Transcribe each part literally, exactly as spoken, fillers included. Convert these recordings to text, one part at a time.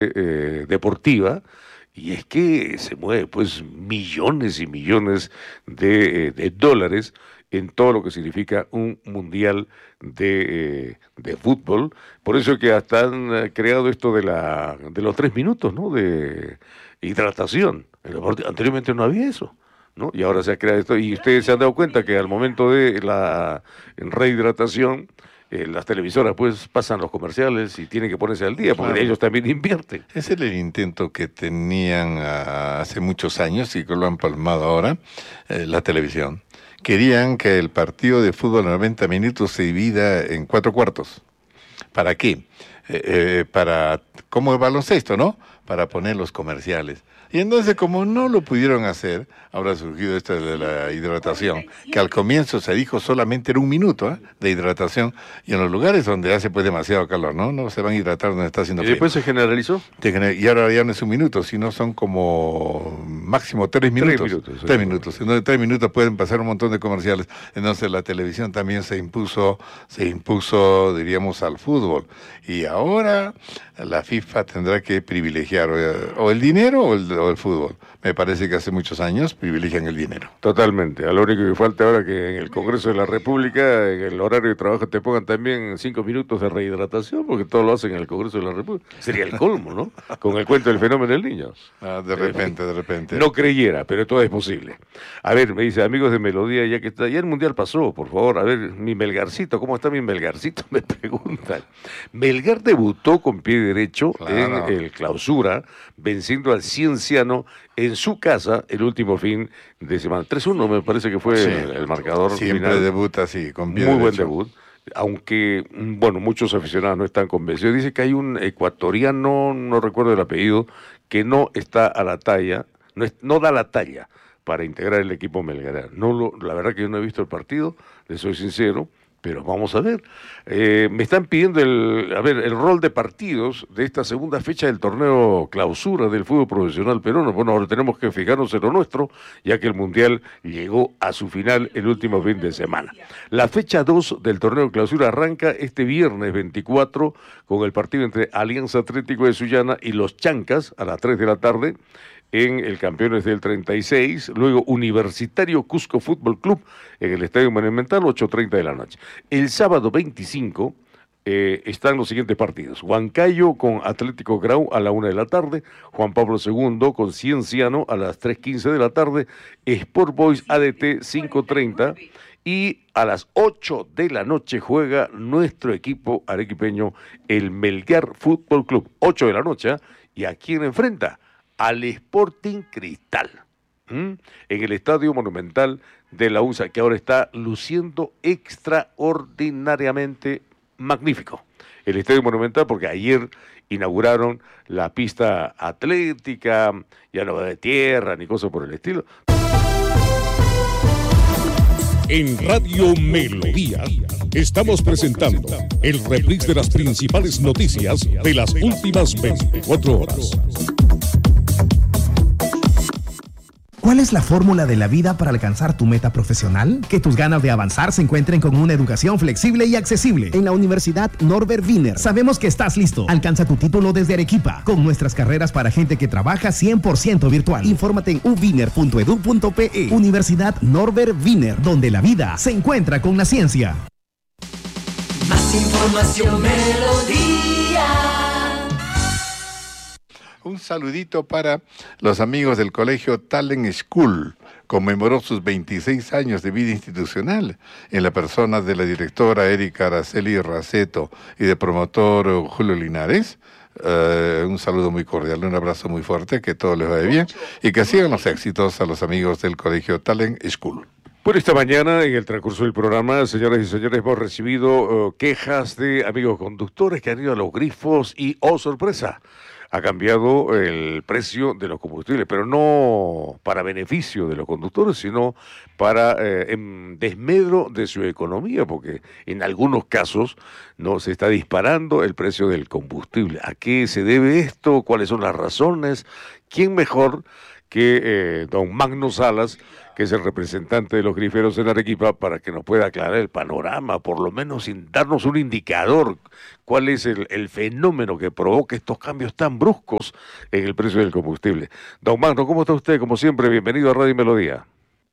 eh, deportiva, y es que se mueve pues millones y millones de, eh, de dólares en todo lo que significa un mundial de, eh, de fútbol. Por eso que hasta han eh, creado esto de la de los tres minutos, ¿no? De hidratación. En el deporte- Anteriormente no había eso, ¿no? Y ahora se ha creado esto. Y ustedes se han dado cuenta que al momento de la rehidratación, eh, las televisoras pues pasan los comerciales y tienen que ponerse al día, porque Claro. ellos también invierten. Ese era el intento que tenían ah, hace muchos años y que lo han palmado ahora, eh, la televisión. Querían que el partido de fútbol de noventa minutos se divida en cuatro cuartos. ¿Para qué? Eh, eh, para, como el baloncesto, ¿no? Para poner los comerciales. Y entonces, como no lo pudieron hacer, ahora ha surgido esto de la hidratación, que al comienzo se dijo solamente era un minuto, ¿eh? De hidratación, y en los lugares donde hace pues demasiado calor, ¿no? No se van a hidratar donde está haciendo Y frío. después se generalizó. Te gener- Y ahora ya no es un minuto, sino son como máximo tres minutos. minutos, sí. Tres minutos. Entonces, tres minutos pueden pasar un montón de comerciales. Entonces, la televisión también se impuso, se impuso, diríamos, al fútbol. Y ahora la FIFA tendrá que privilegiar o, o el dinero o el, o el fútbol. Me parece que hace muchos años privilegian el dinero. Totalmente. A lo único que falta ahora que en el Congreso de la República, en el horario de trabajo, te pongan también cinco minutos de rehidratación, porque todo lo hacen en el Congreso de la República. Sería el colmo, ¿no? Con el cuento del fenómeno del niño. Ah, de repente, de repente. No creyera, pero todo es posible. A ver, me dice, amigos de Melodía, ya que está, ya el Mundial pasó, por favor, a ver, mi Melgarcito, ¿cómo está mi Melgarcito? Me preguntan. Melgar debutó con pie derecho Claro. en el Clausura, venciendo al Cienciano en su casa el último fin de semana. tres uno me parece que fue Sí. el, el marcador Siempre final. debuta así, con pie Muy buen derecho. debut. Aunque, mm, bueno, muchos aficionados no están convencidos. Dice que hay un ecuatoriano, no recuerdo el apellido, que no está a la talla, no, es- no da la talla para integrar el equipo melgarano. No lo, la verdad que yo no he visto el partido, les soy sincero, pero vamos a ver. Eh, me están pidiendo el, a ver, el rol de partidos de esta segunda fecha del torneo Clausura del fútbol profesional peruano. Bueno, ahora tenemos que fijarnos en lo nuestro, ya que el Mundial llegó a su final el último fin de semana. La fecha dos del torneo Clausura arranca este viernes veinticuatro con el partido entre Alianza Atlético de Sullana y los Chancas a las tres de la tarde en el Campeones del treinta y seis, luego Universitario Cusco Fútbol Club en el Estadio Monumental, ocho treinta de la noche. El sábado veinticinco eh, están los siguientes partidos: Huancayo con Atlético Grau a la una de la tarde, Juan Pablo segundo con Cienciano a las tres quince de la tarde, Sport Boys A D T cinco treinta, y a las ocho de la noche juega nuestro equipo arequipeño, el Melgar Fútbol Club, ocho de la noche, ¿eh? ¿Y a quién enfrenta? Al Sporting Cristal, ¿m? En el Estadio Monumental de la U S A, que ahora está luciendo extraordinariamente magnífico. El Estadio Monumental, porque ayer inauguraron la pista atlética, ya no va de tierra ni cosas por el estilo. En Radio Melodía estamos presentando el reprise de las principales noticias de las últimas veinticuatro horas. ¿Cuál es la fórmula de la vida para alcanzar tu meta profesional? Que tus ganas de avanzar se encuentren con una educación flexible y accesible. En la Universidad Norbert Wiener sabemos que estás listo. Alcanza tu título desde Arequipa con nuestras carreras para gente que trabaja cien por ciento virtual. Infórmate en u wiener punto edu punto pe. Universidad Norbert Wiener, donde la vida se encuentra con la ciencia. Más información, Melodía. Un saludito para los amigos del colegio Talent School. Conmemoró sus veintiséis años de vida institucional en la persona de la directora Erika Araceli Raceto y de promotor Julio Linares. Uh, un saludo muy cordial, un abrazo muy fuerte, que todo les vaya bien y que sigan los éxitos a los amigos del colegio Talent School. Por esta mañana, en el transcurso del programa, señoras y señores, hemos recibido uh, quejas de amigos conductores que han ido a los grifos y, oh sorpresa, ha cambiado el precio de los combustibles, pero no para beneficio de los conductores, sino para eh, en desmedro de su economía, porque en algunos casos no se está disparando el precio del combustible. ¿A qué se debe esto? ¿Cuáles son las razones? ¿Quién mejor que eh, don Magno Salas, que que es el representante de los griferos en Arequipa, para que nos pueda aclarar el panorama, por lo menos sin darnos un indicador, cuál es el, el fenómeno que provoca estos cambios tan bruscos en el precio del combustible. Don Magno, ¿cómo está usted? Como siempre, bienvenido a Radio Melodía.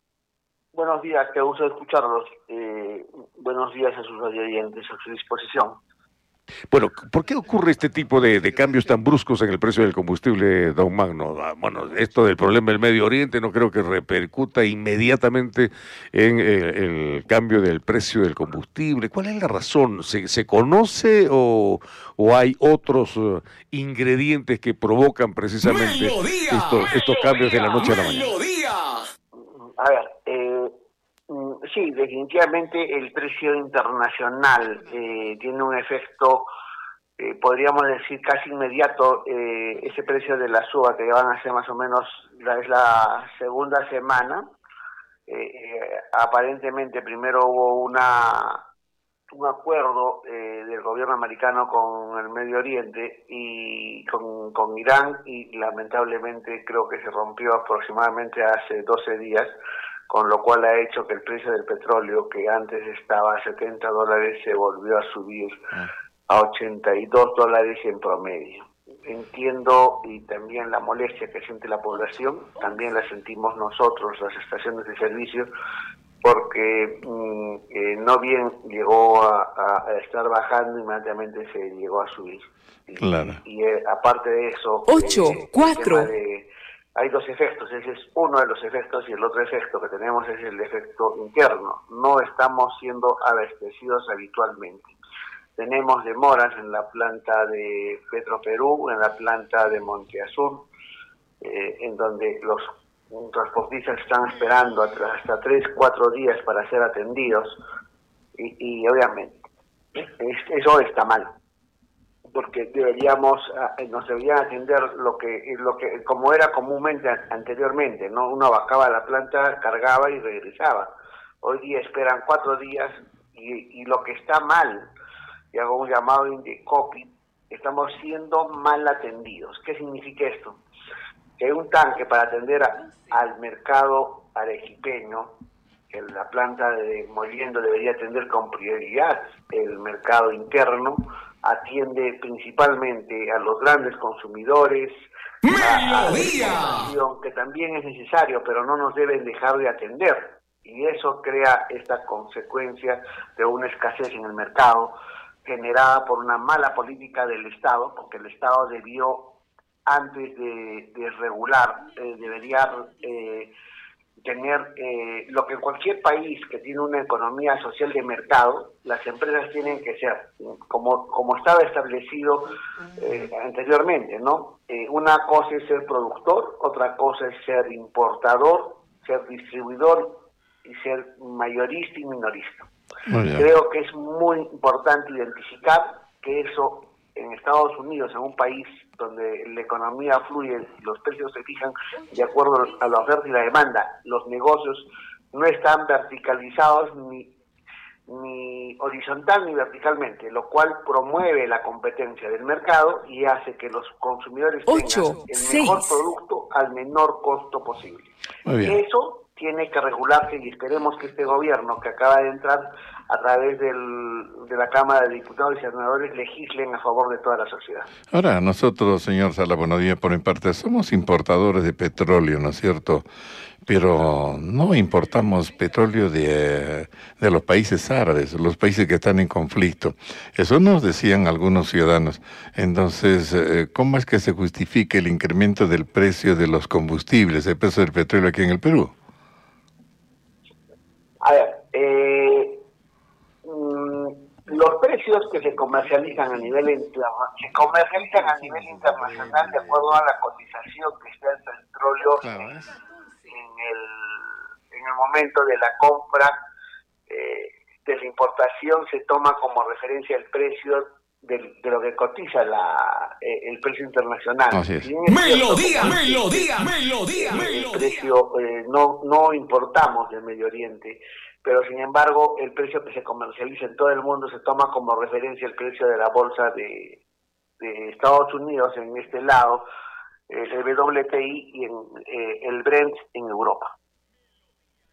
Buenos días, qué gusto escucharlos. Eh, buenos días a sus radioyentes, a su disposición. Bueno, ¿por qué ocurre este tipo de, de cambios tan bruscos en el precio del combustible, don Magno? Bueno, esto del problema del Medio Oriente no creo que repercuta inmediatamente en el, el cambio del precio del combustible. ¿Cuál es la razón? ¿Se, se conoce o, o hay otros uh, ingredientes que provocan precisamente Melodía, estos, estos cambios de la noche a la mañana? Melodía. A ver, eh, sí, definitivamente el precio internacional eh, tiene un efecto, eh, podríamos decir casi inmediato. Eh, ese precio de la suba que van a ser más o menos, la, es la segunda semana. Eh, eh, aparentemente primero hubo una un acuerdo eh, del gobierno americano con el Medio Oriente y con, con Irán, y lamentablemente creo que se rompió aproximadamente hace doce días, con lo cual ha hecho que el precio del petróleo, que antes estaba a setenta dólares, se volvió a subir a ochenta y dos dólares en promedio. Entiendo, y también la molestia que siente la población, también la sentimos nosotros, las estaciones de servicio, porque mm, eh, no bien llegó a, a estar bajando, inmediatamente se llegó a subir. Y, Claro. y eh, aparte de eso, Ocho, eh, cuatro. el tema de, hay dos efectos. Ese es uno de los efectos, y el otro efecto que tenemos es el efecto interno. No estamos siendo abastecidos habitualmente. Tenemos demoras en la planta de Petroperú, en la planta de Monte Azul, eh, en donde los transportistas están esperando hasta tres, cuatro días para ser atendidos, y, y obviamente eso está mal, porque deberíamos, nos deberían atender lo que, lo que como era comúnmente anteriormente, ¿no? Uno bajaba a la planta, cargaba y regresaba. Hoy día esperan cuatro días, y, y lo que está mal, y hago un llamado de copy, estamos siendo mal atendidos. ¿Qué significa esto? Que hay un tanque para atender a, al mercado arequipeño, que la planta de Moliendo debería atender con prioridad el mercado interno, atiende principalmente a los grandes consumidores, a, a la exportación, que también es necesario, pero no nos deben dejar de atender, y eso crea esta consecuencia de una escasez en el mercado, generada por una mala política del Estado, porque el Estado debió, antes de, de regular, eh, debería eh, tener eh, lo que en cualquier país que tiene una economía social de mercado, las empresas tienen que ser, como, como estaba establecido eh, anteriormente, ¿no? Eh, una cosa es ser productor, otra cosa es ser importador, ser distribuidor y ser mayorista y minorista. Creo que es muy importante identificar que eso en Estados Unidos, en un país donde la economía fluye, los precios se fijan de acuerdo a la oferta y la demanda, los negocios no están verticalizados ni, ni horizontal ni verticalmente, lo cual promueve la competencia del mercado y hace que los consumidores Ocho, tengan el seis. mejor producto al menor costo posible. Muy bien. Eso tiene que regularse, y esperemos que este gobierno que acaba de entrar a través del, de la Cámara de Diputados y Senadores legislen a favor de toda la sociedad. Ahora, nosotros, señor Sala Bonadía, por mi parte, somos importadores de petróleo, ¿no es cierto? Pero no importamos petróleo de, de los países árabes, los países que están en conflicto. Eso nos decían algunos ciudadanos. Entonces, eh, ¿cómo es que se justifica el incremento del precio de los combustibles, el precio del petróleo aquí en el Perú? A ver, eh, mmm, los precios que se comercializan a nivel interna- se comercializan a nivel internacional de acuerdo a la cotización que está el petróleo Claro, en, ¿es? en el en el momento de la compra, eh, de la importación, se toma como referencia el precio del, de lo que cotiza la eh, el precio internacional. Así es. Si bien es cierto, Melodía, como dice, melodía, melodía, eh, el melodía. precio eh, no no importamos del Medio Oriente, pero sin embargo el precio que se comercializa en todo el mundo se toma como referencia el precio de la bolsa de, de Estados Unidos en este lado, eh, el W T I y en, eh, el Brent en Europa.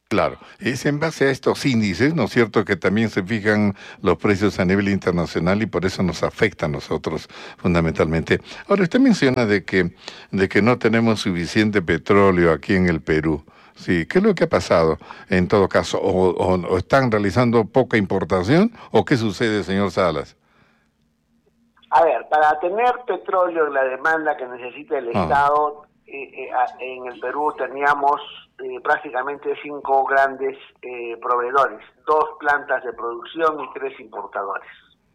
Claro, es en base a estos índices, ¿no es cierto?, que también se fijan los precios a nivel internacional y por eso nos afecta a nosotros fundamentalmente. Ahora, usted menciona de que, de que no tenemos suficiente petróleo aquí en el Perú. Sí, ¿qué es lo que ha pasado en todo caso? ¿O, o, o están realizando poca importación o qué sucede, señor Salas? A ver, para tener petróleo en la demanda que necesita el Ah. Estado, eh, eh, a- en el Perú teníamos eh, prácticamente cinco grandes eh, proveedores, dos plantas de producción y tres importadores,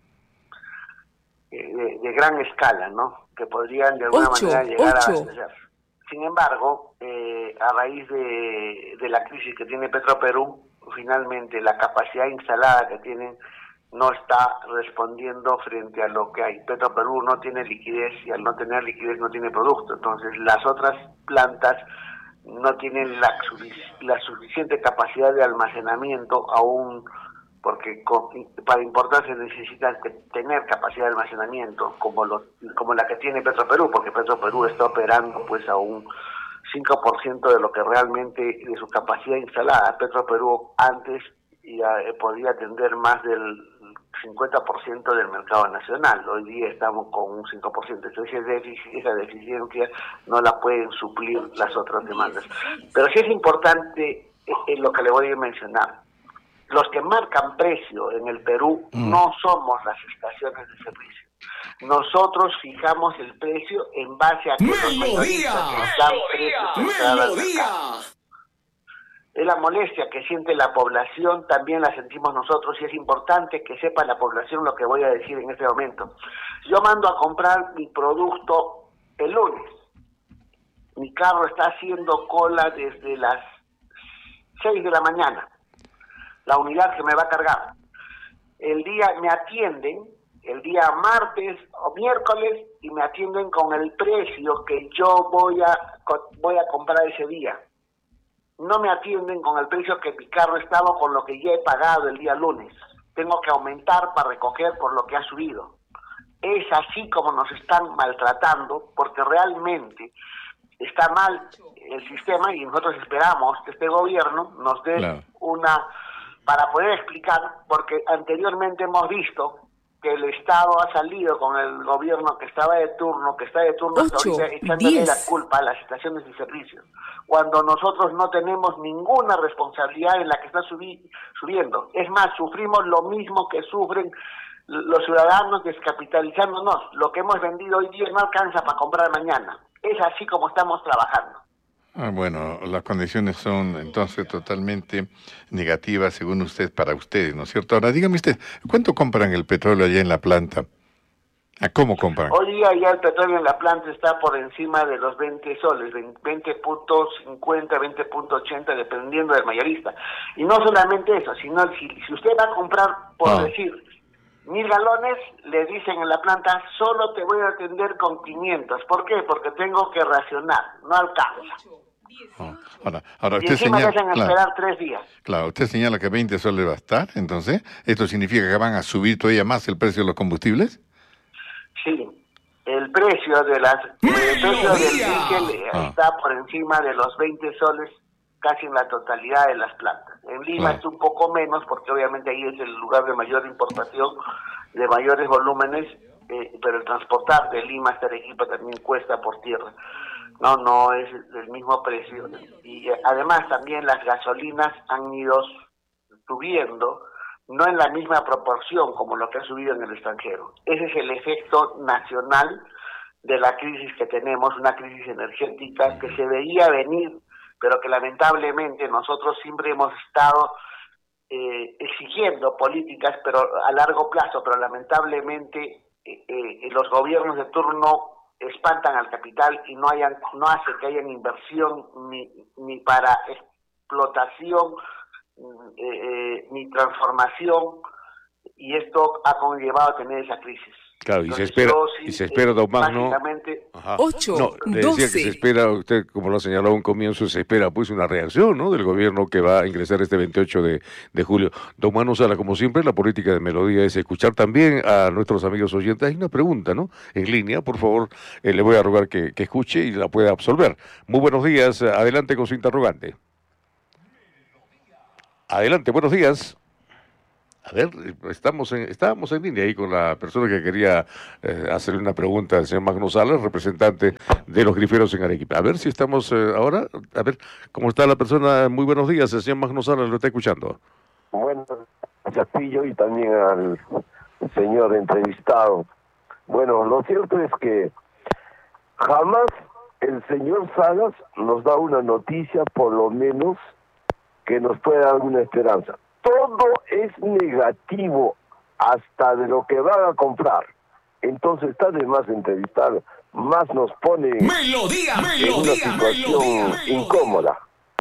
eh, de, de gran escala, ¿no? Que podrían de alguna Ocho, manera llegar ocho. a abastecer. Sin embargo, eh, a raíz de, de la crisis que tiene Petroperú, finalmente la capacidad instalada que tienen no está respondiendo frente a lo que hay. Petroperú no tiene liquidez y al no tener liquidez no tiene producto. Entonces las otras plantas no tienen la, sufic- la suficiente capacidad de almacenamiento aún, porque con- para importar se necesita que tener capacidad de almacenamiento como lo, como la que tiene Petroperú, porque Petroperú está operando pues a un cinco por ciento de lo que realmente de su capacidad instalada. Petroperú antes ya eh, podía atender más del cincuenta por ciento del mercado nacional. Hoy día estamos con un cinco por ciento. Entonces ese déficit, esa deficiencia no la pueden suplir las otras demandas. Pero sí es importante eh, eh, lo que le voy a mencionar. Los que marcan precio en el Perú Mm. no somos las estaciones de servicio. Nosotros fijamos el precio en base a que los mayoristas nos dan precios de entrada al mercado. Es la molestia que siente la población, también la sentimos nosotros, y es importante que sepa la población lo que voy a decir en este momento. Yo mando a comprar mi producto el lunes. Mi carro está haciendo cola desde las seis de la mañana. La unidad que me va a cargar. El día me atienden, el día martes o miércoles, y me atienden con el precio que yo voy a voy a comprar ese día. No me atienden con el precio que mi carro estaba, con lo que ya he pagado el día lunes. Tengo que aumentar para recoger por lo que ha subido. Es así como nos están maltratando, porque realmente está mal el sistema y nosotros esperamos que este gobierno nos dé Claro. una, para poder explicar, porque anteriormente hemos visto que el Estado ha salido con el gobierno que estaba de turno, que está de turno hasta Ocho, ahorita, echándole diez. la culpa a las estaciones de servicio, cuando nosotros no tenemos ninguna responsabilidad en la que está subi- subiendo. Es más, sufrimos lo mismo que sufren los ciudadanos descapitalizándonos. Lo que hemos vendido hoy día no alcanza para comprar mañana. Es así como estamos trabajando. Ah, bueno, las condiciones son entonces totalmente negativas según usted, para ustedes, ¿no es cierto? Ahora, dígame usted, ¿cuánto compran el petróleo allá en la planta? ¿A cómo compran? Hoy día ya el petróleo en la planta está por encima de los veinte soles, veinte punto cincuenta, veinte punto ochenta, dependiendo del mayorista. Y no solamente eso, sino si, si usted va a comprar, por Ah. decir, mil galones, le dicen en la planta, solo te voy a atender con quinientos. ¿Por qué? Porque tengo que racionar, no alcanza. Ah, Ahora, ahora Y usted encima le señala, hacen claro, esperar tres días. claro, usted señala que veinte soles va a estar, entonces, ¿esto significa que van a subir todavía más el precio de los combustibles? Sí, el precio de las el precio del diésel eh, Ah. está por encima de los veinte soles casi en la totalidad de las plantas. En Lima Claro. es un poco menos porque obviamente ahí es el lugar de mayor importación, de mayores volúmenes, eh, pero el transportar de Lima hasta Arequipa también cuesta por tierra. No, no es del mismo precio. Y eh, además también las gasolinas han ido subiendo, no en la misma proporción como lo que ha subido en el extranjero. Ese es el efecto nacional de la crisis que tenemos, una crisis energética que se veía venir, pero que lamentablemente nosotros siempre hemos estado eh, exigiendo políticas pero a largo plazo, pero lamentablemente eh, eh, los gobiernos de turno espantan al capital y no hayan, no hace que haya inversión ni, ni para explotación eh, eh, ni transformación, y esto ha conllevado a tener esa crisis. Claro, y se Entonces, espera, yo sí, y se espera, eh, don Magno. básicamente, Ajá. Ocho, No, le decía que doce. se espera, usted como lo ha señalado a un comienzo, se espera pues una reacción, ¿no?, del gobierno que va a ingresar este veintiocho de, de julio. Don Magno Sala, como siempre, la política de Melodía es escuchar también a nuestros amigos oyentes. Hay una pregunta, ¿no?, en línea, por favor, eh, le voy a rogar que, que escuche y la pueda absolver. Muy buenos días, adelante con su interrogante. Adelante, buenos días. A ver, estamos en, estábamos en línea ahí con la persona que quería eh, hacerle una pregunta al señor Magno Salas, representante de los griferos en Arequipa. A ver si estamos eh, ahora, a ver, ¿cómo está la persona? Muy buenos días, el señor Magno Salas lo está escuchando. Bueno, Castillo y también al señor entrevistado. Bueno, lo cierto es que jamás el señor Salas nos da una noticia, por lo menos, que nos pueda dar alguna esperanza. Todo es negativo, hasta de lo que van a comprar. Entonces está de más entrevistar, más nos pone Melodía, en melodía, una situación melodía, incómoda.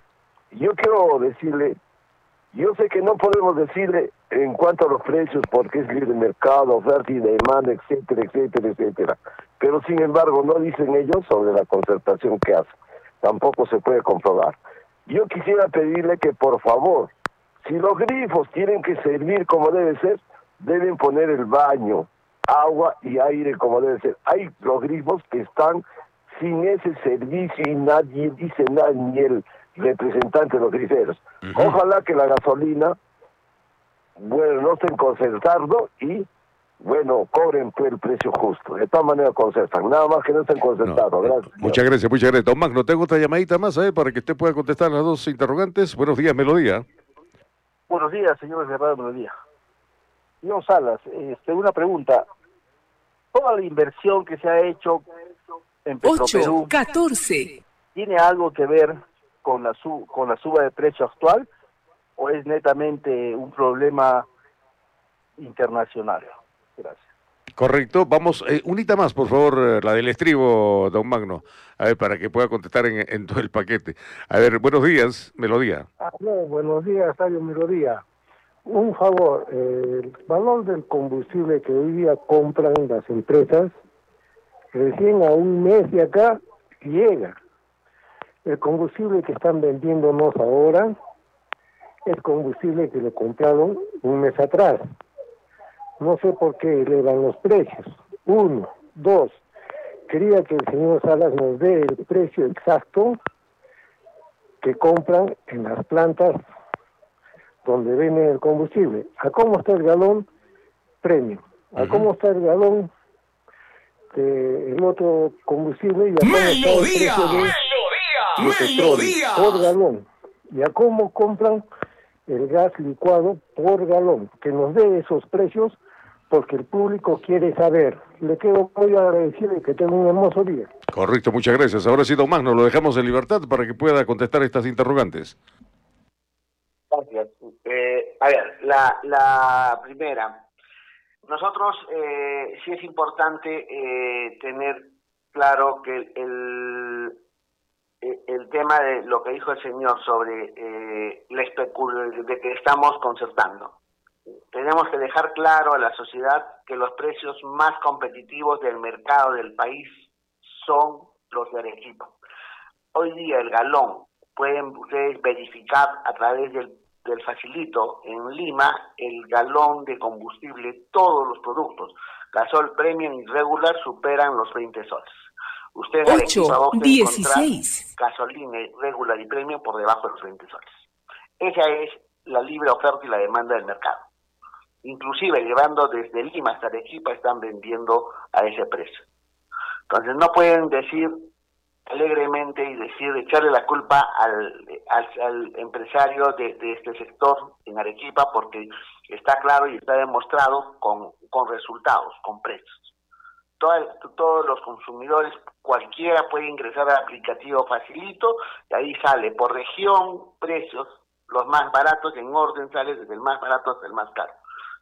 Yo quiero decirle, yo sé que no podemos decirle en cuanto a los precios, porque es libre mercado, oferta y demanda, etcétera, etcétera, etcétera. Pero sin embargo no dicen ellos sobre la concertación que hacen. Tampoco se puede comprobar. Yo quisiera pedirle que por favor, si los grifos tienen que servir como debe ser, deben poner el baño, agua y aire como debe ser. Hay los grifos que están sin ese servicio y nadie dice nada, ni el representante de los griferos. Uh-huh. Ojalá que la gasolina, bueno, no estén concertando y, bueno, cobren el precio justo. De todas maneras concertan, nada más que no estén concertados. No, gracias. Muchas gracias, muchas gracias. Don Magno, tengo otra llamadita más, ¿eh? Para que usted pueda contestar las dos interrogantes. Buenos días, Melodía. Buenos días, señores de Radio Melodía. Señor Salas, este, una pregunta. Toda la inversión que se ha hecho en Petroperú, ocho, catorce. ¿tiene algo que ver con la, su con la suba de precio actual o es netamente un problema internacional? Gracias. Correcto. Vamos, eh, unita más, por favor, eh, la del estribo, don Magno, a ver, para que pueda contestar en, en todo el paquete. A ver, buenos días, Melodía. Ah, no, buenos días, Radio Melodía. Un favor, eh, el valor del combustible que hoy día compran las empresas, recién a un mes de acá llega. El combustible que están vendiéndonos ahora es combustible que lo compraron un mes atrás. No sé por qué elevan los precios. Uno. Dos. Quería que el señor Salas nos dé el precio exacto que compran en las plantas donde venden el combustible. ¿A cómo está el galón premium? ¿A uh-huh. cómo está el galón del otro combustible? Y a cómo ¡Melodía! Está el precio de, de ¡Melodía! Por galón. ¿Y a cómo compran el gas licuado por galón? Que nos dé esos precios, porque el público quiere saber. Le quedo muy agradecido y que tenga un hermoso día. Correcto, muchas gracias. Ahora sí, don Magno, lo dejamos en libertad para que pueda contestar estas interrogantes. Gracias. Eh, a ver, la, la primera. Nosotros eh, sí es importante eh, tener claro que el, el, el tema de lo que dijo el señor sobre eh, la especulación de que estamos concertando. Tenemos que dejar claro a la sociedad que los precios más competitivos del mercado del país son los de Arequipa. Hoy día el galón, pueden ustedes verificar a través del, del facilito en Lima, el galón de combustible, todos los productos, gasol premium y regular superan los veinte soles. Ustedes en Arequipa van a encontrar gasolina regular y premium por debajo de los veinte soles. Esa es la libre oferta y la demanda del mercado. Inclusive llevando desde Lima hasta Arequipa están vendiendo a ese precio. Entonces no pueden decir alegremente y decir, echarle la culpa al, al, al empresario de, de este sector en Arequipa, porque está claro y está demostrado con, con resultados, con precios. Todo, todos los consumidores, cualquiera puede ingresar al aplicativo facilito y ahí sale por región, precios, los más baratos en orden sale desde el más barato hasta el más caro.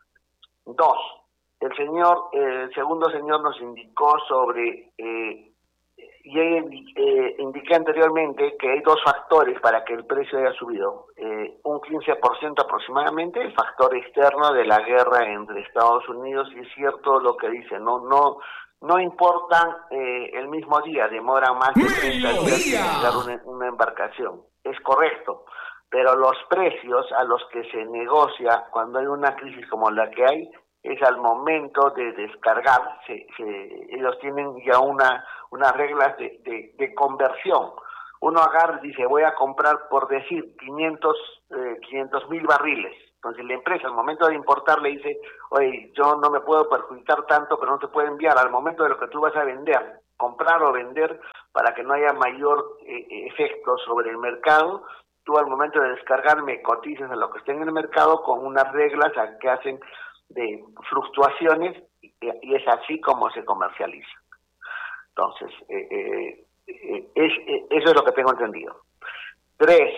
Dos, el señor, eh, el segundo señor nos indicó sobre, eh, y eh, indiqué anteriormente que hay dos factores para que el precio haya subido. Eh, un quince por ciento aproximadamente, el factor externo de la guerra entre Estados Unidos, y es cierto lo que dice, no no no importan eh, el mismo día, demoran más de treinta días en llegar una, una embarcación. Es correcto. Pero los precios a los que se negocia cuando hay una crisis como la que hay es al momento de descargar. Se, se, ellos tienen ya una unas reglas de, de, de conversión. uno agarra y dice, voy a comprar, por decir, quinientos mil barriles. Entonces la empresa al momento de importar le dice, oye, yo no me puedo perjudicar tanto, pero no te puedo enviar al momento de lo que tú vas a vender, comprar o vender, para que no haya mayor eh, efecto sobre el mercado. Tú al momento de descargar me cotizas a lo que esté en el mercado con unas reglas que hacen de fluctuaciones y, y es así como se comercializa. Entonces, eh, eh, eh, es, eh, eso es lo que tengo entendido. Tres,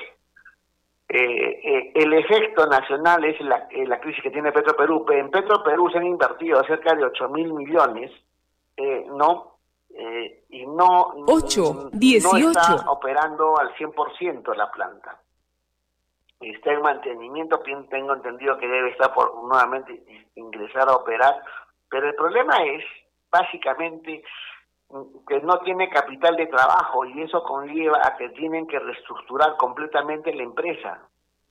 eh, eh, el efecto nacional es la, eh, la crisis que tiene Petroperú. En Petroperú se han invertido cerca de ocho mil millones, eh, ¿no? Eh, y no, ocho, dieciocho. no está operando al cien por ciento la planta. Está en mantenimiento, tengo entendido que debe estar por nuevamente ingresar a operar, pero el problema es básicamente que no tiene capital de trabajo y eso conlleva a que tienen que reestructurar completamente la empresa.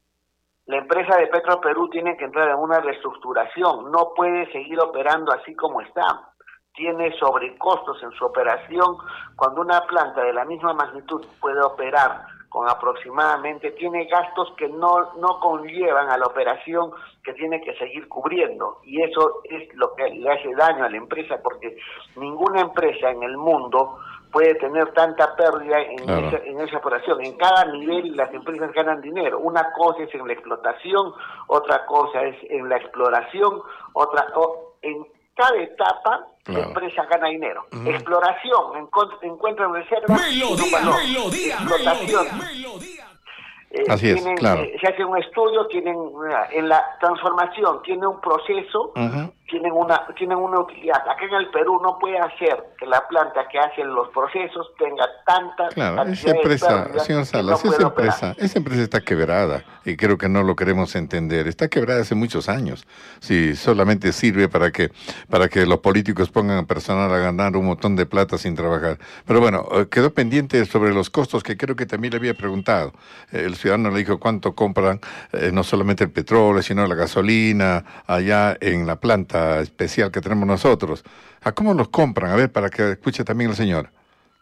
La empresa de Petroperú tiene que entrar en una reestructuración, no puede seguir operando así como está. Tiene sobrecostos en su operación. Cuando una planta de la misma magnitud puede operar con aproximadamente, tiene gastos que no, no conllevan a la operación que tiene que seguir cubriendo, y eso es lo que le hace daño a la empresa, porque ninguna empresa en el mundo puede tener tanta pérdida en, claro. esa, en esa operación. En cada nivel las empresas ganan dinero. Una cosa es en la explotación, otra cosa es en la exploración, otra o, en cada etapa claro. la empresa gana dinero. Uh-huh. Exploración, encu- encuentran reservas, melodía, valor. melodía, Explotación. melodía, melodía. Eh, Así es, tienen, claro. eh, se hace un estudio, tienen en la transformación, tiene un proceso, uh-huh. tienen una tienen una utilidad. Aquí en el Perú no puede hacer que la planta que hace los procesos tenga tanta claro, esa empresa, señor Salas, no esa empresa, esa empresa está quebrada y creo que no lo queremos entender. Está quebrada hace muchos años. Si solamente sirve para que para que los políticos pongan a personal a ganar un montón de plata sin trabajar. Pero bueno, quedó pendiente sobre los costos que creo que también le había preguntado. El ciudadano le dijo cuánto compran, eh, no solamente el petróleo, sino la gasolina, allá en la planta especial que tenemos nosotros. ¿A cómo los compran? A ver, para que escuche también el señor.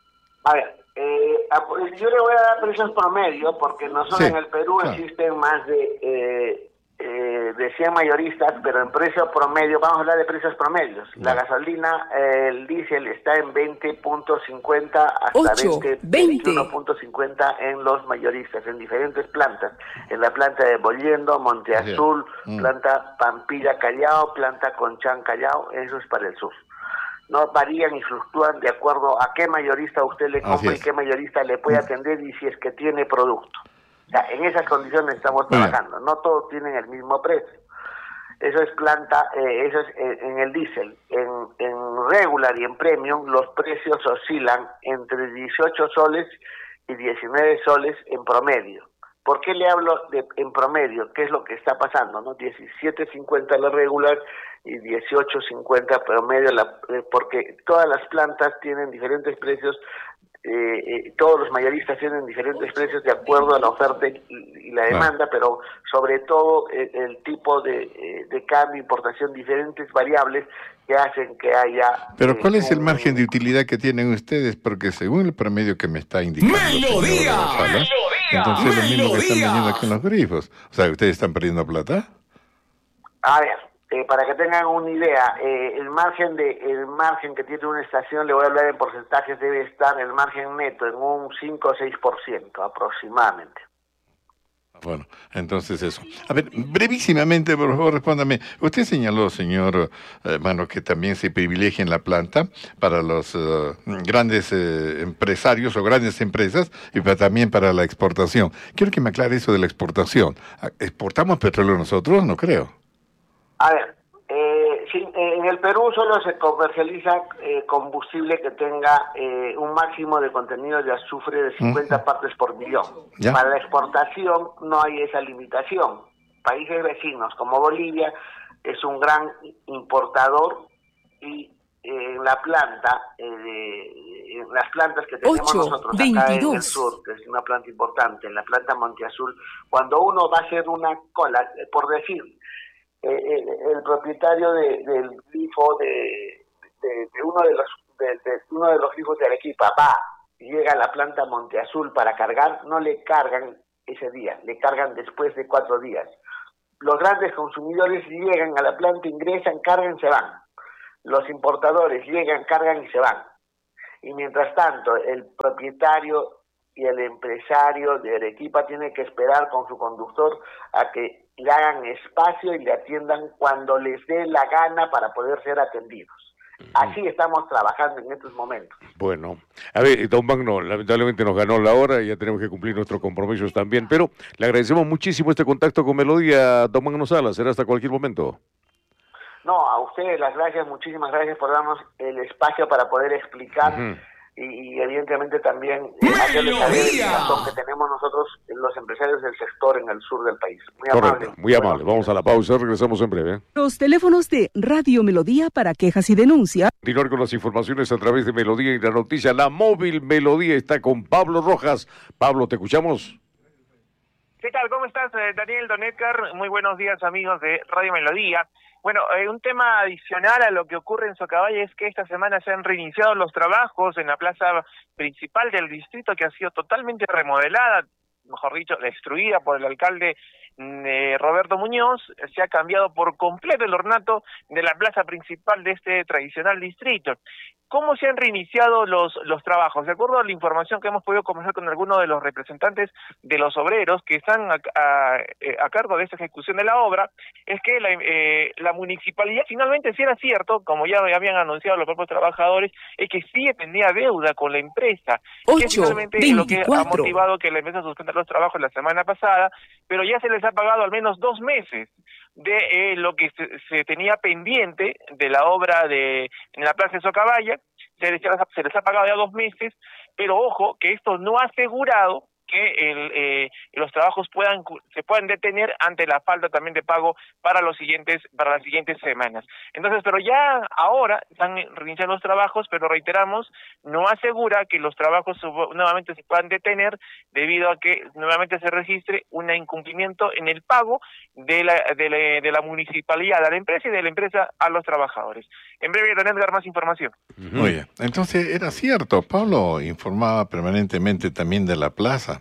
A ver, eh, yo le voy a dar precios promedio, porque no solo sí, en el Perú claro. existen más de, eh, eh, de cien mayoristas, pero en precio promedio, vamos a hablar de precios promedios. La no. gasolina, eh, el diésel está en veinte punto cincuenta hasta veintiuno punto cincuenta en los mayoristas, en diferentes plantas. En la planta de Bollendo, Monte Azul, mm. planta Pampilla Callao, planta Conchán Callao, eso es para el sur. No varían y fluctúan de acuerdo a qué mayorista usted le compra y qué mayorista le puede atender y si es que tiene producto. O sea, en esas condiciones estamos trabajando. No todos tienen el mismo precio. Eso es planta, eh, eso es eh, en el diésel. En, en regular y en premium los precios oscilan entre dieciocho soles y diecinueve soles en promedio. ¿Por qué le hablo de en promedio? ¿Qué es lo que está pasando? ¿No? diecisiete cincuenta la regular y dieciocho cincuenta promedio, la, eh, porque todas las plantas tienen diferentes precios. Eh, eh, todos los mayoristas tienen diferentes precios de acuerdo a la oferta y, y la demanda, ah. pero sobre todo eh, el tipo de, eh, de cambio, importación, diferentes variables que hacen que haya... Pero eh, ¿cuál es el un, margen de utilidad que tienen ustedes? Porque según el promedio que me está indicando... ¡Melodía! Salas, ¡Melodía! entonces ¡Melodía! lo mismo que están vendiendo aquí en los grifos. O sea, ¿ustedes están perdiendo plata? A ver... Eh, para que tengan una idea, eh, el margen de el margen que tiene una estación, le voy a hablar en porcentajes, debe estar el margen neto en un cinco o seis por ciento aproximadamente. Bueno, entonces eso. A ver, brevísimamente, por favor, respóndame. Usted señaló, señor eh, Mano, que también se privilegia en la planta para los uh, grandes eh, empresarios o grandes empresas y para, también para la exportación. Quiero que me aclare eso de la exportación. ¿Exportamos petróleo nosotros? No creo. A ver, eh, sí, eh, en el Perú solo se comercializa eh, combustible que tenga eh, un máximo de contenido de azufre de cincuenta uh-huh. partes por millón. ¿Ya? Para la exportación no hay esa limitación. Países vecinos como Bolivia es un gran importador y eh, en la planta, eh, de, en las plantas que tenemos ocho, nosotros acá veintidós. En el sur, que es una planta importante, en la planta Monte Azul, cuando uno va a hacer una cola, eh, por decir... Eh, el, el propietario de, del grifo de, de, de uno de los de, de uno de los grifos de Arequipa va llega a la planta Monte Azul para cargar, no le cargan ese día, le cargan después de cuatro días. Los grandes consumidores llegan a la planta, ingresan, cargan, se van. Los importadores llegan, cargan y se van. Y mientras tanto, el propietario y el empresario de Arequipa tiene que esperar con su conductor a que le hagan espacio y le atiendan cuando les dé la gana para poder ser atendidos. Así estamos trabajando en estos momentos. Bueno, a ver, don Magno, lamentablemente nos ganó la hora y ya tenemos que cumplir nuestros compromisos también, pero le agradecemos muchísimo este contacto con Melodía, don Magno Salas, será hasta cualquier momento. No, a ustedes las gracias, muchísimas gracias por darnos el espacio para poder explicar uh-huh. y, y evidentemente también eh, hacerles saber el razón que tenemos nosotros, los empresarios del sector en el sur del país. Muy Correcto, amable. Muy amable, vamos a la pausa, regresamos en breve. Los teléfonos de Radio Melodía para quejas y denuncias. Continuar con las informaciones a través de Melodía y la noticia. La móvil Melodía está con Pablo Rojas. Pablo, ¿te escuchamos? ¿Qué tal? ¿Cómo estás, Daniel, don Edgar? Muy buenos días, amigos de Radio Melodía. Bueno, eh, un tema adicional a lo que ocurre en Socabaya es que esta semana se han reiniciado los trabajos en la plaza principal del distrito, que ha sido totalmente remodelada, mejor dicho, destruida por el alcalde eh, Roberto Muñoz. Se ha cambiado por completo el ornato de la plaza principal de este tradicional distrito. ¿Cómo se han reiniciado los los trabajos? De acuerdo a la información que hemos podido conversar con algunos de los representantes de los obreros que están a, a, a cargo de esta ejecución de la obra, es que la, eh, la municipalidad, finalmente, si era cierto, como ya habían anunciado los propios trabajadores, es que sí tenía deuda con la empresa, que es finalmente lo que ha motivado que la empresa suspenda los trabajos la semana pasada, pero ya se les ha pagado al menos dos meses de eh, lo que se, se tenía pendiente de la obra de en la plaza de Socabaya. Se les, se les ha pagado ya dos meses, pero ojo que esto no ha asegurado que el, eh, los trabajos puedan se puedan detener ante la falta también de pago para los siguientes para las siguientes semanas. Entonces, pero ya ahora están reiniciando los trabajos, pero reiteramos, no asegura que los trabajos nuevamente se puedan detener debido a que nuevamente se registre un incumplimiento en el pago de la de la, de la municipalidad a la empresa y de la empresa a los trabajadores. En breve voy a tener más información. Muy bien. Entonces era cierto, Pablo informaba permanentemente también de la plaza,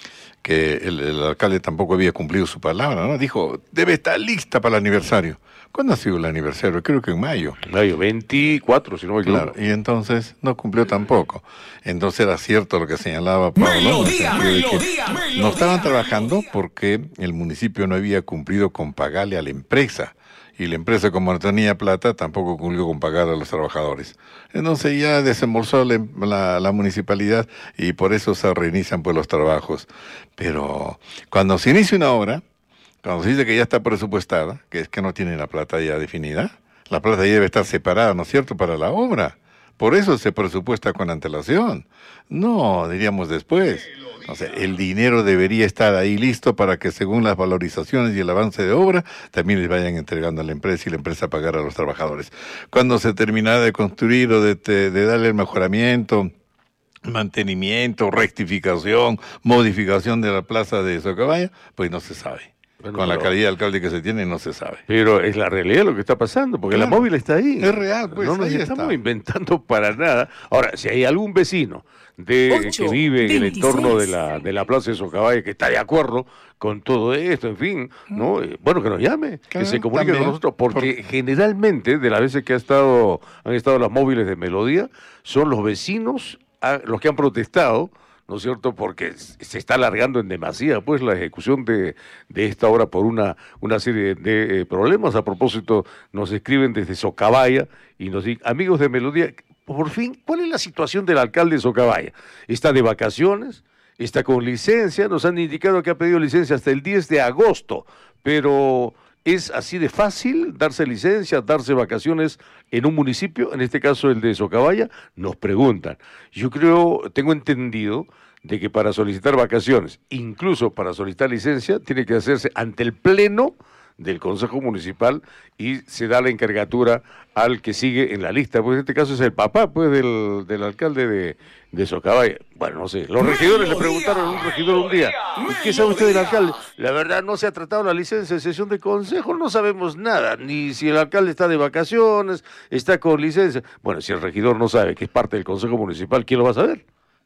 que el, el alcalde tampoco había cumplido su palabra, ¿no? Dijo, debe estar lista para el aniversario. ¿Cuándo ha sido el aniversario? Creo que en mayo. Mayo veinticuatro, si no me equivoco. Claro, y entonces no cumplió tampoco. Entonces era cierto lo que señalaba Pablo. Melodía, ¿no? melodía, melodía. No estaban trabajando porque el municipio no había cumplido con pagarle a la empresa. Y la empresa, como no tenía plata, tampoco cumplió con pagar a los trabajadores. Entonces ya desembolsó la, la, la municipalidad y por eso se reinician pues los trabajos. Pero cuando se inicia una obra, cuando se dice que ya está presupuestada, que es que no tiene la plata ya definida, la plata ya debe estar separada, ¿no es cierto?, para la obra. Por eso se presupuesta con antelación. No, diríamos después. O sea, el dinero debería estar ahí listo para que según las valorizaciones y el avance de obra, también les vayan entregando a la empresa y la empresa pagar a los trabajadores. Cuando se termina de construir o de, de, de darle el mejoramiento, mantenimiento, rectificación, modificación de la plaza de Socabaya, pues no se sabe. Bueno, con la calidad de alcalde que se tiene no se sabe. Pero es la realidad lo que está pasando, porque claro, la móvil está ahí. Es real, pues. No nos ahí estamos está. inventando para nada. Ahora, si hay algún vecino de ocho, que vive en el entorno de la de la plaza de Socabaya que está de acuerdo con todo esto, en fin, ¿no? Mm. Bueno, que nos llame, claro, que se comunique también con nosotros, porque Por... generalmente de las veces que ha estado han estado las móviles de Melodía, son los vecinos a, los que han protestado, ¿no es cierto?, porque se está alargando en demasía pues la ejecución de, de esta obra por una, una serie de, de eh, problemas. A propósito, nos escriben desde Socabaya y nos dicen, amigos de Melodía, por fin, ¿cuál es la situación del alcalde de Socabaya? ¿Está de vacaciones? ¿Está con licencia? Nos han indicado que ha pedido licencia hasta el diez de agosto, pero ¿es así de fácil darse licencia, darse vacaciones en un municipio, en este caso el de Socabaya? Nos preguntan. Yo creo, tengo entendido de que para solicitar vacaciones, incluso para solicitar licencia, tiene que hacerse ante el pleno del Consejo Municipal y se da la encargatura al que sigue en la lista. Pues en este caso es el papá pues del, del alcalde de, de Socabaya. Bueno, no sé, los regidores le preguntaron a un regidor un día, ¿y qué sabe usted del alcalde? La verdad, no se ha tratado la licencia de sesión de consejo, no sabemos nada, ni si el alcalde está de vacaciones, está con licencia. Bueno, si el regidor no sabe que es parte del Consejo Municipal, ¿quién lo va a saber?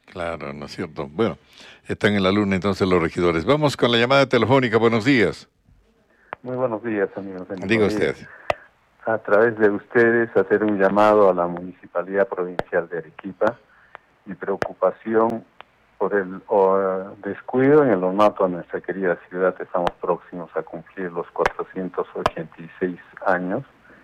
Claro, ¿no es cierto? Bueno, están en la luna entonces los regidores. Vamos con la llamada telefónica. Buenos días. Muy buenos días, amigos. Diga usted. A través de ustedes, hacer un llamado a la Municipalidad Provincial de Arequipa. Mi preocupación por el o, descuido en el ornato de nuestra querida ciudad. Estamos próximos a cumplir los cuatrocientos ochenta y seis años.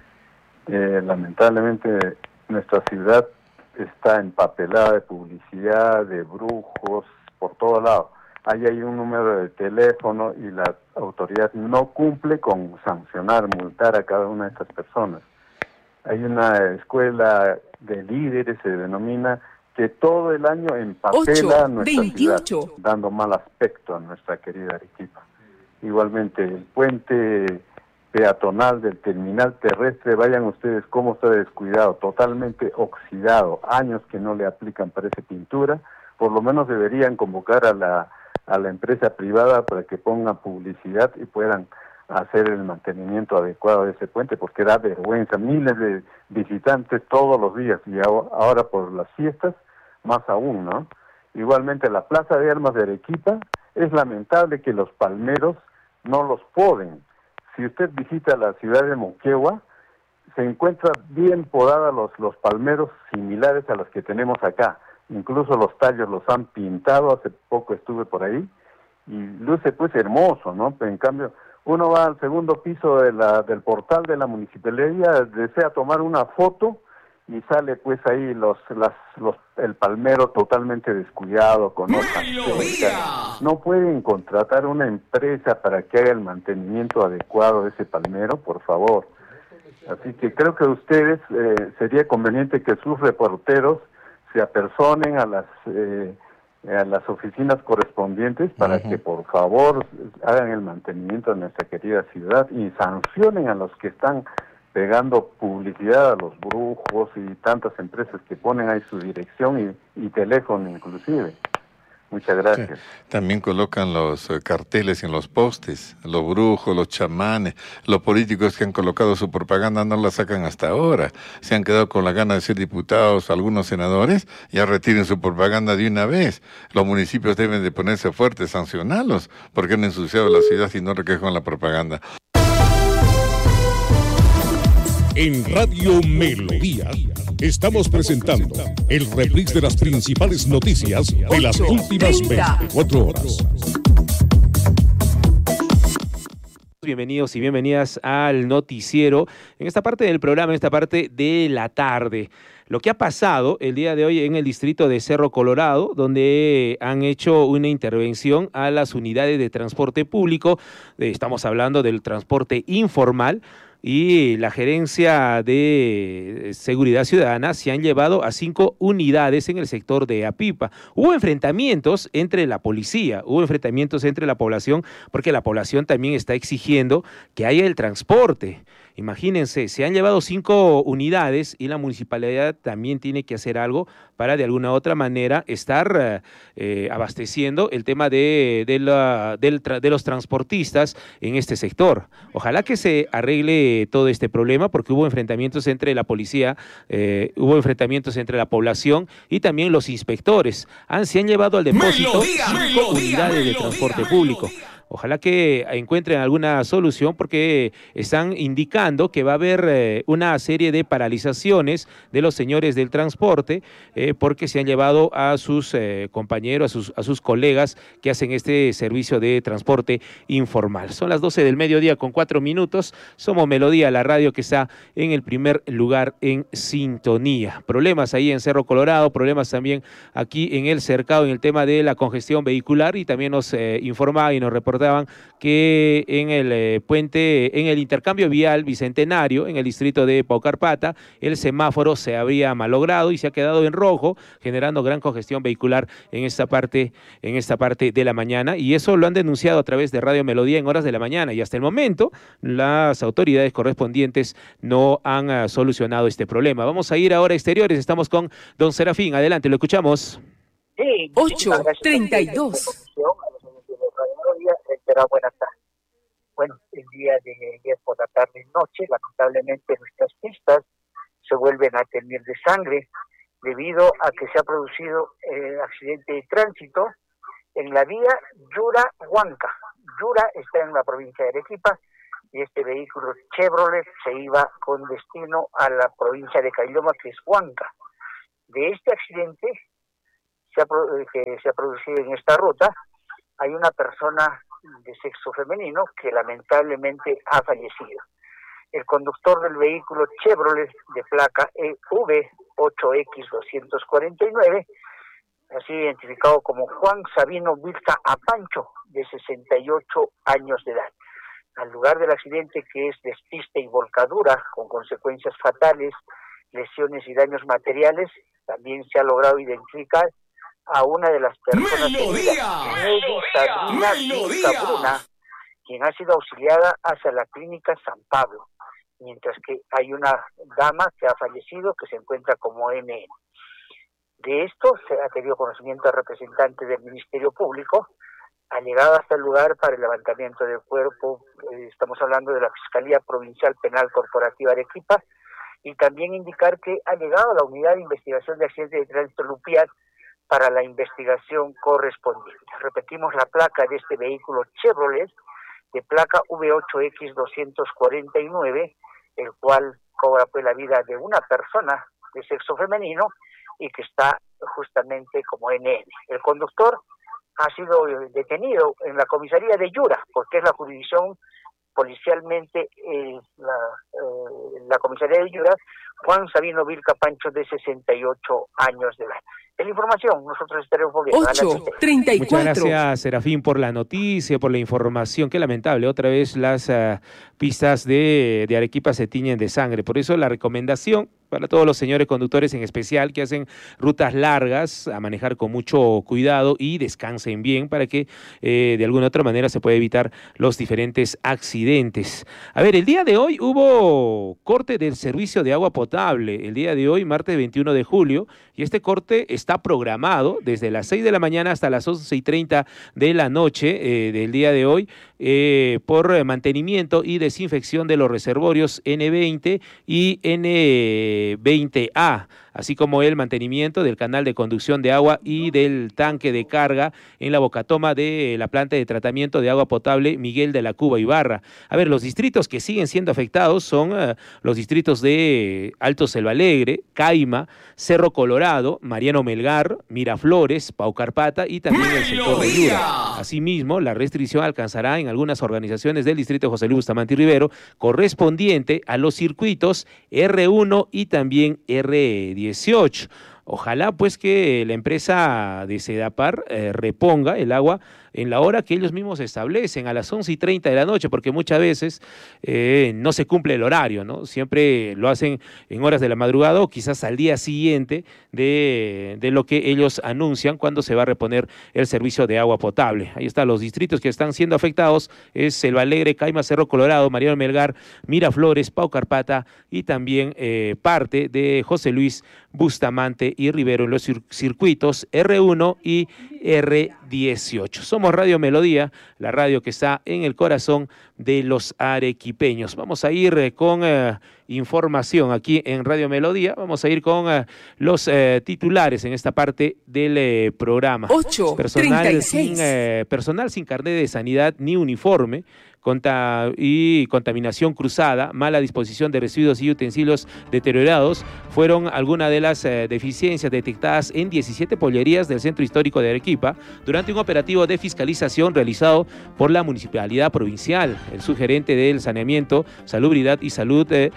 Eh, lamentablemente, nuestra ciudad está empapelada de publicidad, de brujos, por todo lado. Ahí hay un número de teléfono y la autoridad no cumple con sancionar, multar a cada una de estas personas. Hay una escuela de líderes, se denomina, que todo el año empapela nuestra ciudad, dando mal aspecto a nuestra querida Arequipa. Igualmente, el puente peatonal del terminal terrestre, vayan ustedes cómo está descuidado, totalmente oxidado, años que no le aplican, parece pintura. Por lo menos deberían convocar a la a la empresa privada para que pongan publicidad y puedan hacer el mantenimiento adecuado de ese puente, porque da vergüenza, miles de visitantes todos los días, y ahora por las fiestas más aún, ¿no? Igualmente la Plaza de Armas de Arequipa, es lamentable que los palmeros no los poden. Si usted visita la ciudad de Moquegua, se encuentra bien podada los, los palmeros similares a los que tenemos acá. Incluso los tallos los han pintado, hace poco estuve por ahí, y luce pues hermoso, ¿no? Pero en cambio, uno va al segundo piso de la, del portal de la municipalidad, desea tomar una foto, y sale pues ahí los, las, los, el palmero totalmente descuidado, con hojas secas. No pueden contratar una empresa para que haga el mantenimiento adecuado de ese palmero, por favor. Así que creo que ustedes, eh, sería conveniente que sus reporteros se apersonen a las eh, a las oficinas correspondientes para uh-huh. que por favor hagan el mantenimiento de nuestra querida ciudad y sancionen a los que están pegando publicidad a los brujos y tantas empresas que ponen ahí su dirección y, y teléfono inclusive. Muchas gracias. Sí. También colocan los uh, carteles en los postes, los brujos, los chamanes, los políticos que han colocado su propaganda no la sacan hasta ahora. Se han quedado con la gana de ser diputados, algunos senadores, ya retiren su propaganda de una vez. Los municipios deben de ponerse fuertes, sancionarlos, porque han ensuciado la ciudad y no recogen la propaganda. En Radio Melodía estamos presentando el reprise de las principales noticias de las últimas veinticuatro horas. Bienvenidos y bienvenidas al noticiero, en esta parte del programa, en esta parte de la tarde. Lo que ha pasado el día de hoy en el distrito de Cerro Colorado, donde han hecho una intervención a las unidades de transporte público, estamos hablando del transporte informal, y la Gerencia de Seguridad Ciudadana se han llevado a cinco unidades en el sector de Apipa. Hubo enfrentamientos entre la policía, hubo enfrentamientos entre la población, porque la población también está exigiendo que haya el transporte. Imagínense, se han llevado cinco unidades y la municipalidad también tiene que hacer algo para de alguna u otra manera estar eh, abasteciendo el tema de, de, la, del tra, de los transportistas en este sector. Ojalá que se arregle todo este problema, porque hubo enfrentamientos entre la policía, eh, hubo enfrentamientos entre la población y también los inspectores. Han, se han llevado al depósito melodía, cinco melodía, unidades melodía, de transporte melodía, público. Melodía. Ojalá que encuentren alguna solución, porque están indicando que va a haber eh, una serie de paralizaciones de los señores del transporte, eh, porque se han llevado a sus eh, compañeros, a sus, a sus colegas que hacen este servicio de transporte informal. Son las doce del mediodía con cuatro minutos. Somos Melodía, la radio que está en el primer lugar en sintonía. Problemas ahí en Cerro Colorado, problemas también aquí en el cercado en el tema de la congestión vehicular, y también nos eh, informaba y nos reportaba que en el eh, puente, en el intercambio vial Bicentenario, en el distrito de Paucarpata, el semáforo se había malogrado y se ha quedado en rojo, generando gran congestión vehicular en esta parte, en esta parte de la mañana, y eso lo han denunciado a través de Radio Melodía en horas de la mañana, y hasta el momento las autoridades correspondientes no han uh, solucionado este problema. Vamos a ir ahora a exteriores, estamos con don Serafín, adelante, lo escuchamos. Sí, ocho treinta y dos. Buenas tardes. Bueno, el día de ayer por la tarde y noche, lamentablemente nuestras pistas se vuelven a tener de sangre, debido a que se ha producido eh, accidente de tránsito en la vía Yura-Huanca. Yura está en la provincia de Arequipa y este vehículo Chevrolet se iba con destino a la provincia de Caylloma, que es Huanca. De este accidente se ha, que se ha producido en esta ruta, hay una persona de sexo femenino que lamentablemente ha fallecido. El conductor del vehículo Chevrolet de placa E V ocho X doscientos cuarenta y nueve, así identificado como Juan Sabino Vilca Apancho, de sesenta y ocho años de edad. Al lugar del accidente, que es despiste y volcadura con consecuencias fatales, lesiones y daños materiales, también se ha logrado identificar a una de las personas heridas, Nelly Sabrina Vilca Bruna, quien ha sido auxiliada hacia la clínica San Pablo, mientras que hay una dama que ha fallecido que se encuentra como N N. De esto se ha tenido conocimiento al representante del Ministerio Público, ha llegado hasta el lugar para el levantamiento del cuerpo. Eh, estamos hablando de la Fiscalía Provincial Penal Corporativa de Arequipa, y también indicar que ha llegado a la Unidad de Investigación de Accidentes de Tránsito Lupiat para la investigación correspondiente. Repetimos la placa de este vehículo Chevrolet, de placa V ocho X doscientos cuarenta y nueve, el cual cobra pues la vida de una persona de sexo femenino y que está justamente como N N. El conductor ha sido detenido en la comisaría de Yura, porque es la jurisdicción policialmente, eh, la, eh, la comisaría de Yura, Juan Sabino Vilca Pancho, de sesenta y ocho años de edad. En la información, nosotros estaremos volviendo. ocho treinta y cuatro. Muchas gracias, Serafín, por la noticia, por la información. Qué lamentable, otra vez las uh, pistas de, de Arequipa se tiñen de sangre. Por eso la recomendación para todos los señores conductores, en especial que hacen rutas largas, a manejar con mucho cuidado y descansen bien para que eh, de alguna otra manera se pueda evitar los diferentes accidentes. A ver, el día de hoy hubo corte del servicio de agua potable, el día de hoy, martes veintiuno de julio, y este corte está programado desde las seis de la mañana hasta las once y treinta de la noche eh, del día de hoy, eh, por mantenimiento y desinfección de los reservorios N veinte y N veinte A, así como el mantenimiento del canal de conducción de agua y del tanque de carga en la bocatoma de la planta de tratamiento de agua potable Miguel de la Cuba Ibarra. A ver, los distritos que siguen siendo afectados son uh, los distritos de Alto Selva Alegre, Caima, Cerro Colorado, Mariano Melgar, Miraflores, Paucarpata y también el sector de Yura. Asimismo, la restricción alcanzará en algunas organizaciones del distrito José Luis Bustamante y Rivero, correspondiente a los circuitos R uno y también R dieciocho. Ojalá pues que la empresa de Sedapar eh, reponga el agua en la hora que ellos mismos establecen, a las once y treinta de la noche, porque muchas veces eh, no se cumple el horario, ¿no? Siempre lo hacen en horas de la madrugada o quizás al día siguiente de, de lo que ellos anuncian cuando se va a reponer el servicio de agua potable. Ahí están los distritos que están siendo afectados, es Selva Alegre, Caima, Cerro Colorado, Mariano Melgar, Miraflores, Paucarpata y también eh, parte de José Luis Bustamante y Rivero en los cir- circuitos R uno y R dieciocho. Somos Radio Melodía, la radio que está en el corazón de los arequipeños. Vamos a ir eh, con eh, información aquí en Radio Melodía. Vamos a ir con eh, los eh, titulares en esta parte del eh, programa. ocho treinta y seis. Sin, eh, personal sin carnet de sanidad ni uniforme, Conta y contaminación cruzada, mala disposición de residuos y utensilios deteriorados fueron algunas de las eh, deficiencias detectadas en diecisiete pollerías del Centro Histórico de Arequipa durante un operativo de fiscalización realizado por la Municipalidad Provincial. El subgerente del Saneamiento, Salubridad y Salud, eh,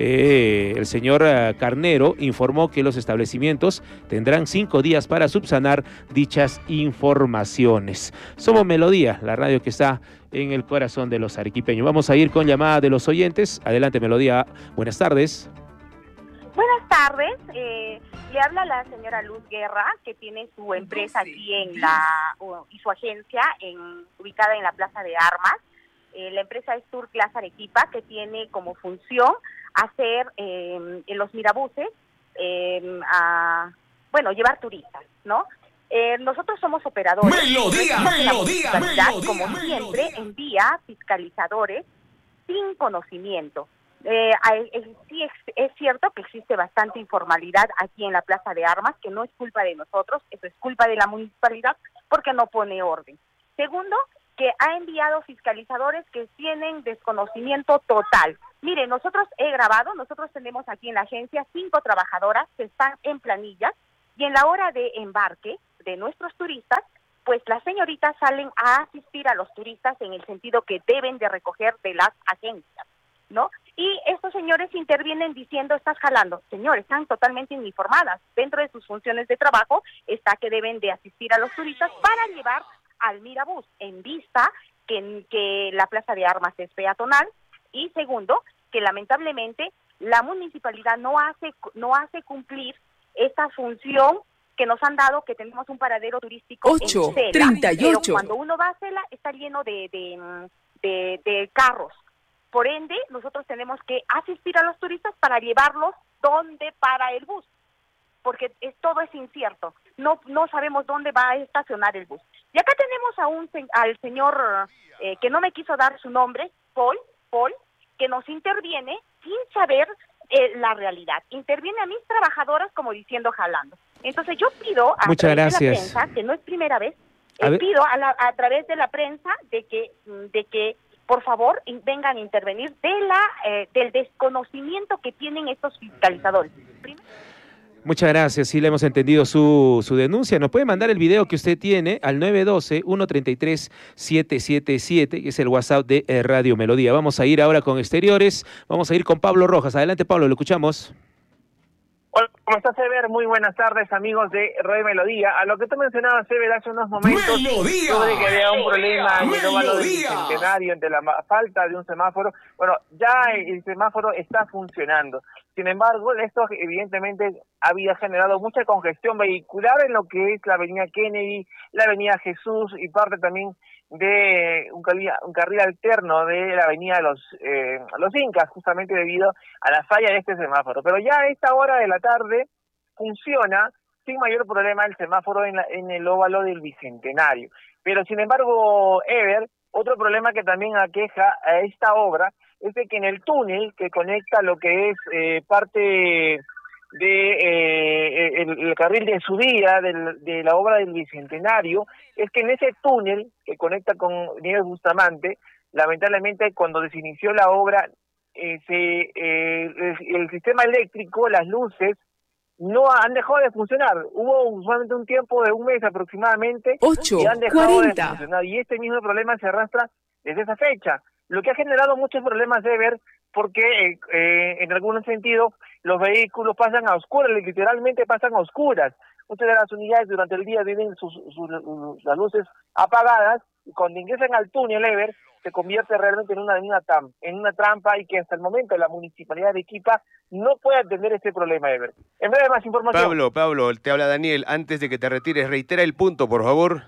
eh, el señor eh, Carnero, informó que los establecimientos tendrán cinco días para subsanar dichas informaciones. Somos Melodía, la radio que está en el corazón de los arequipeños. Vamos a ir con llamada de los oyentes. Adelante, Melodía. Buenas tardes. Buenas tardes. Eh, le habla la señora Luz Guerra, que tiene su empresa aquí en la y su agencia en, ubicada en la Plaza de Armas. Eh, la empresa es Tour Class Arequipa, que tiene como función hacer eh, en los mirabuses, eh, a, bueno, llevar turistas, ¿no? Eh, nosotros somos operadores. Melodía, melodía, melodía, como siempre, envía fiscalizadores sin conocimiento Eh, eh, sí es, es cierto que existe bastante informalidad aquí en la Plaza de Armas, que no es culpa de nosotros, eso es culpa de la municipalidad porque no pone orden. Segundo, que ha enviado fiscalizadores que tienen desconocimiento total. Mire, nosotros he grabado, nosotros tenemos aquí en la agencia cinco trabajadoras que están en planillas y en la hora de embarque de nuestros turistas, pues las señoritas salen a asistir a los turistas en el sentido que deben de recoger de las agencias, ¿no? Y estos señores intervienen diciendo, estás jalando. Señores, están totalmente informadas. Dentro de sus funciones de trabajo está que deben de asistir a los turistas para llevar al Mirabús, en vista que, que la Plaza de Armas es peatonal. Y segundo, que lamentablemente la municipalidad no hace, no hace cumplir esta función que nos han dado, que tenemos un paradero turístico ocho, en Cela, treinta y ocho. pero cuando uno va a Cela está lleno de, de, de, de carros. Por ende, nosotros tenemos que asistir a los turistas para llevarlos donde para el bus, porque es, todo es incierto. No no sabemos dónde va a estacionar el bus. Y acá tenemos a un al señor eh, que no me quiso dar su nombre, Paul, Paul, que nos interviene sin saber eh, la realidad. Interviene a mis trabajadoras como diciendo jalando. Entonces yo pido a Muchas través gracias. de la prensa, que no es primera vez, eh, pido a, la, a través de la prensa de que de que por favor in, vengan a intervenir de la eh, del desconocimiento que tienen estos fiscalizadores. Primero, Muchas gracias, sí le hemos entendido su, su denuncia. Nos puede mandar el video que usted tiene al nueve uno dos, uno tres tres, siete siete siete, que es el WhatsApp de eh, Radio Melodía. Vamos a ir ahora con exteriores, vamos a ir con Pablo Rojas. Adelante, Pablo, lo escuchamos. Hola, ¿cómo estás, Ever? Muy buenas tardes, amigos de Radio Melodía. A lo que tú mencionabas, Ever, hace unos momentos, ¡Melodía! sobre que había un problema en el óvalo del ¡Melodía! Bicentenario entre la ma- falta de un semáforo. Bueno, ya el semáforo está funcionando. Sin embargo, esto evidentemente había generado mucha congestión vehicular en lo que es la avenida Kennedy, la avenida Jesús y parte también de un carril, un carril alterno de la avenida de los, eh, los Incas, justamente debido a la falla de este semáforo. Pero ya a esta hora de la tarde funciona sin mayor problema el semáforo en, la, en el óvalo del Bicentenario. Pero sin embargo, Ever, otro problema que también aqueja a esta obra es de que en el túnel que conecta lo que es eh, parte de eh, el, el carril de subida del, de la obra del Bicentenario, es que en ese túnel que conecta con Nieves Bustamante, lamentablemente cuando se inició la obra, eh, se, eh, el, el sistema eléctrico, las luces, no han dejado de funcionar. Hubo solamente un tiempo de un mes aproximadamente ocho, y han dejado cuarenta. de funcionar. Y este mismo problema se arrastra desde esa fecha, lo que ha generado muchos problemas de ver porque eh, eh, en algún sentido los vehículos pasan a oscuras, literalmente pasan a oscuras. Muchas de las unidades durante el día tienen sus, sus, sus, las luces apagadas y cuando ingresan al túnel Ever se convierte realmente en una, en una, tam, en una trampa y que hasta el momento la Municipalidad de Arequipa no puede atender este problema, Ever. En breve más información. Pablo, Pablo, te habla Daniel. Antes de que te retires, reitera el punto, por favor.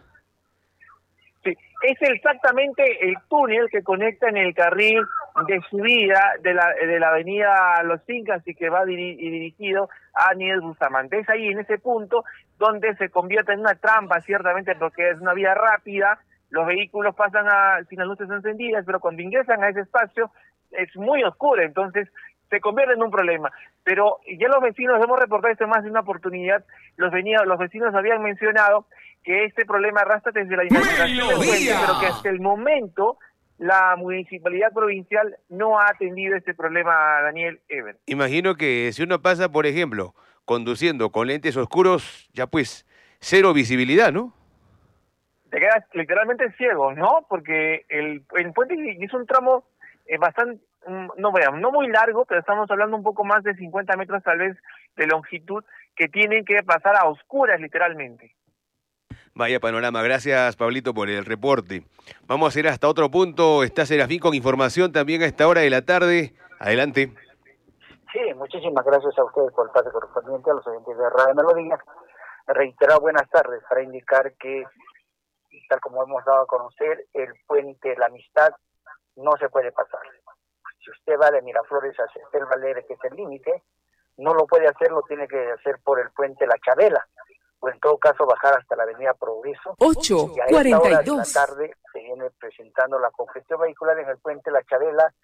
Sí, es exactamente el túnel que conecta en el carril de subida de la, de la avenida Los Incas y que va diri, dirigido a Nieves Bustamante. Es ahí, en ese punto, donde se convierte en una trampa, ciertamente, porque es una vía rápida, los vehículos pasan a, sin las luces encendidas, pero cuando ingresan a ese espacio es muy oscuro, entonces se convierte en un problema. Pero ya los vecinos, hemos reportado esto más de una oportunidad, los, venía, los vecinos habían mencionado que este problema arrastra desde la inauguración del puente, pero que hasta el momento la municipalidad provincial no ha atendido este problema, Daniel Ever. Imagino que si uno pasa, por ejemplo, conduciendo con lentes oscuros, ya pues, cero visibilidad, ¿no? Te quedas literalmente ciego, ¿no? Porque el, el puente es un tramo eh, bastante, no veamos, no muy largo, pero estamos hablando un poco más de cincuenta metros tal vez de longitud, que tienen que pasar a oscuras literalmente. Vaya panorama. Gracias, Pablito, por el reporte. Vamos a ir hasta otro punto. Está Serafín con información también a esta hora de la tarde. Adelante. Sí, muchísimas gracias a ustedes por el pase correspondiente, a los oyentes de Radio Melodía. Reiterar buenas tardes para indicar que, tal como hemos dado a conocer, el puente La Amistad no se puede pasar. Si usted va de Miraflores hacia Estel Valera, que es el límite, no lo puede hacer, lo tiene que hacer por el puente La Chabela, o en todo caso bajar hasta la avenida Progreso. ocho Y a esta cuarenta y dos. hora de la tarde se viene presentando la congestión vehicular en el puente La Chabela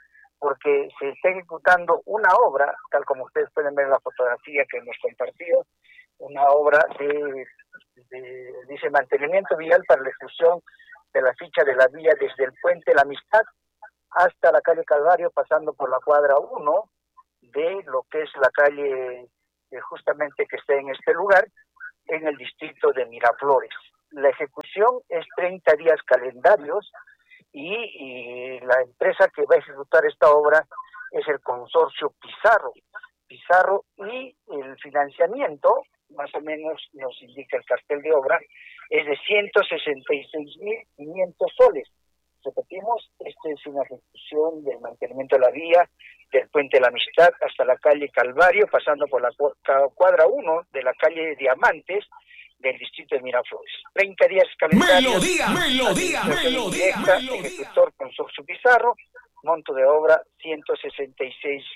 porque se está ejecutando una obra, tal como ustedes pueden ver en la fotografía que hemos compartido, una obra de, de dice mantenimiento vial para la ejecución de la ficha de la vía desde el puente La Amistad hasta la calle Calvario, pasando por la cuadra uno de lo que es la calle eh, justamente que está en este lugar, en el distrito de Miraflores. La ejecución es treinta días calendarios y, y la empresa que va a ejecutar esta obra es el consorcio Pizarro. Pizarro y el financiamiento, más o menos nos indica el cartel de obra, es de ciento sesenta y seis mil quinientos soles. Repetimos, esta es una ejecución del mantenimiento de la vía del puente de la Amistad hasta la calle Calvario, pasando por la cuadra uno de la calle Diamantes del distrito de Miraflores. treinta días calendarios. Melodía, melodía, melodía, directa, melodía. Ejecutor Consorcio Pizarro, monto de obra ciento sesenta y seis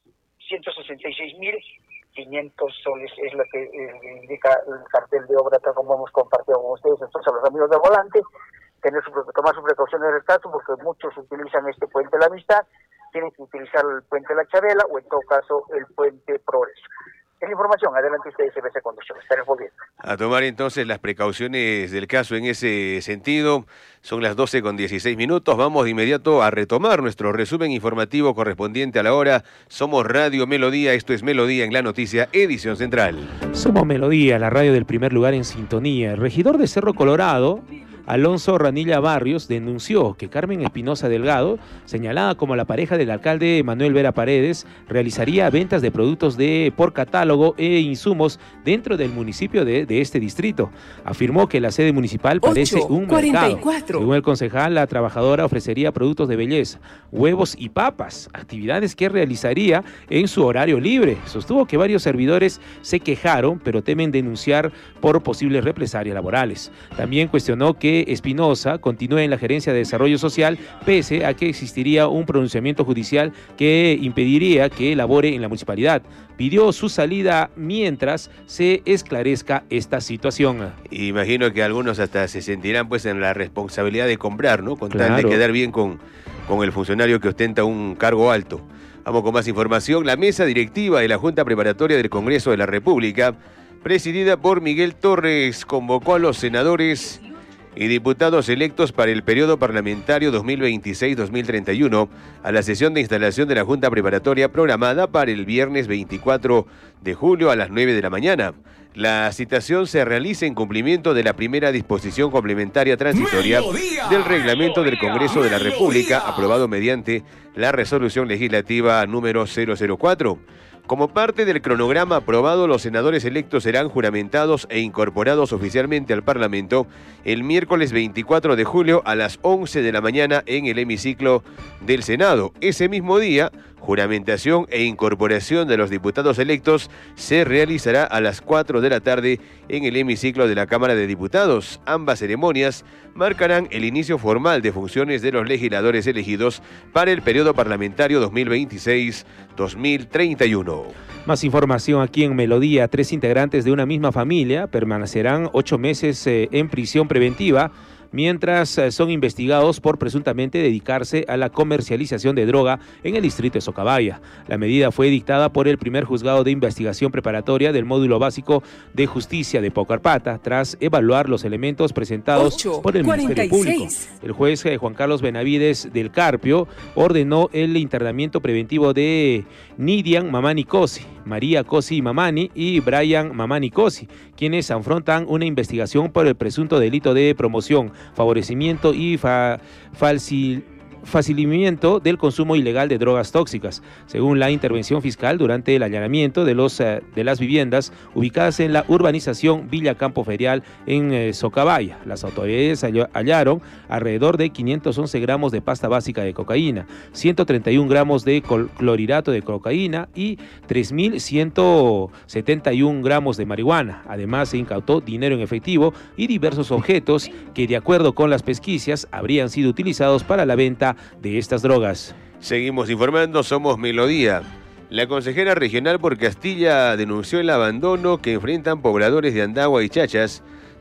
mil quinientos soles, es lo que eh, indica el cartel de obra, tal como hemos compartido con ustedes. Entonces, a los amigos del volante, tener su, tomar sus precauciones del caso, porque muchos utilizan este puente de la Amistad, tienen que utilizar el puente de la Chabela o en todo caso el puente Progreso. Es la información, adelante ustedes, S B C Conducción, están volviendo. A tomar entonces las precauciones del caso en ese sentido. Son las doce con dieciséis minutos, vamos de inmediato a retomar nuestro resumen informativo correspondiente a la hora. Somos Radio Melodía, esto es Melodía en la Noticia, edición central. Somos Melodía, la radio del primer lugar en sintonía. El regidor de Cerro Colorado, Alonso Ranilla Barrios, denunció que Carmen Espinosa Delgado, señalada como la pareja del alcalde Manuel Vera Paredes, realizaría ventas de productos de por catálogo e insumos dentro del municipio de, de este distrito. Afirmó que la sede municipal parece un mercado. Según el concejal, la trabajadora ofrecería productos de belleza, huevos y papas, actividades que realizaría en su horario libre. Sostuvo que varios servidores se quejaron, pero temen denunciar por posibles represalias laborales. También cuestionó que Espinosa continúe en la Gerencia de Desarrollo Social, pese a que existiría un pronunciamiento judicial que impediría que labore en la municipalidad. Pidió su salida mientras se esclarezca esta situación. Imagino que algunos hasta se sentirán pues en la responsabilidad de comprar, ¿no? Con Claro. tal de quedar bien con, con el funcionario que ostenta un cargo alto. Vamos con más información. La mesa directiva de la Junta Preparatoria del Congreso de la República, presidida por Miguel Torres, convocó a los senadores y diputados electos para el periodo parlamentario dos mil veintiséis a dos mil treinta y uno a la sesión de instalación de la Junta Preparatoria programada para el viernes veinticuatro de julio a las nueve de la mañana. La citación se realiza en cumplimiento de la primera disposición complementaria transitoria del reglamento del Congreso de la República, aprobado mediante la resolución legislativa número cero cero cuatro. Como parte del cronograma aprobado, los senadores electos serán juramentados e incorporados oficialmente al Parlamento el miércoles veinticuatro de julio a las once de la mañana en el hemiciclo del Senado. Ese mismo día, juramentación e incorporación de los diputados electos se realizará a las cuatro de la tarde en el hemiciclo de la Cámara de Diputados. Ambas ceremonias marcarán el inicio formal de funciones de los legisladores elegidos para el periodo parlamentario dos mil veintiséis a dos mil treinta y uno. Más información aquí en Melodía. Tres integrantes de una misma familia permanecerán ocho meses eh, en prisión preventiva mientras eh, son investigados por presuntamente dedicarse a la comercialización de droga en el distrito de Socabaya. La medida fue dictada por el primer juzgado de investigación preparatoria del módulo básico de justicia de Paucarpata tras evaluar los elementos presentados ocho, por el Ministerio Público. El juez eh, Juan Carlos Benavides del Carpio ordenó el internamiento preventivo de Nidian Mamani Cosi, María Cosi Mamani y Brian Mamani Cosi, quienes afrontan una investigación por el presunto delito de promoción, favorecimiento y fa falsi facilitamiento del consumo ilegal de drogas tóxicas. Según la intervención fiscal, durante el allanamiento de, los, uh, de las viviendas ubicadas en la urbanización Villa Campo Ferial en eh, Socabaya, las autoridades hallaron alrededor de quinientos once gramos de pasta básica de cocaína, ciento treinta y un gramos de clorhidrato de cocaína y tres mil ciento setenta y un gramos de marihuana. Además, se incautó dinero en efectivo y diversos objetos que, de acuerdo con las pesquisas, habrían sido utilizados para la venta de estas drogas. Seguimos informando, somos Melodía. La consejera regional por Castilla denunció el abandono que enfrentan pobladores de Andagua y Chachas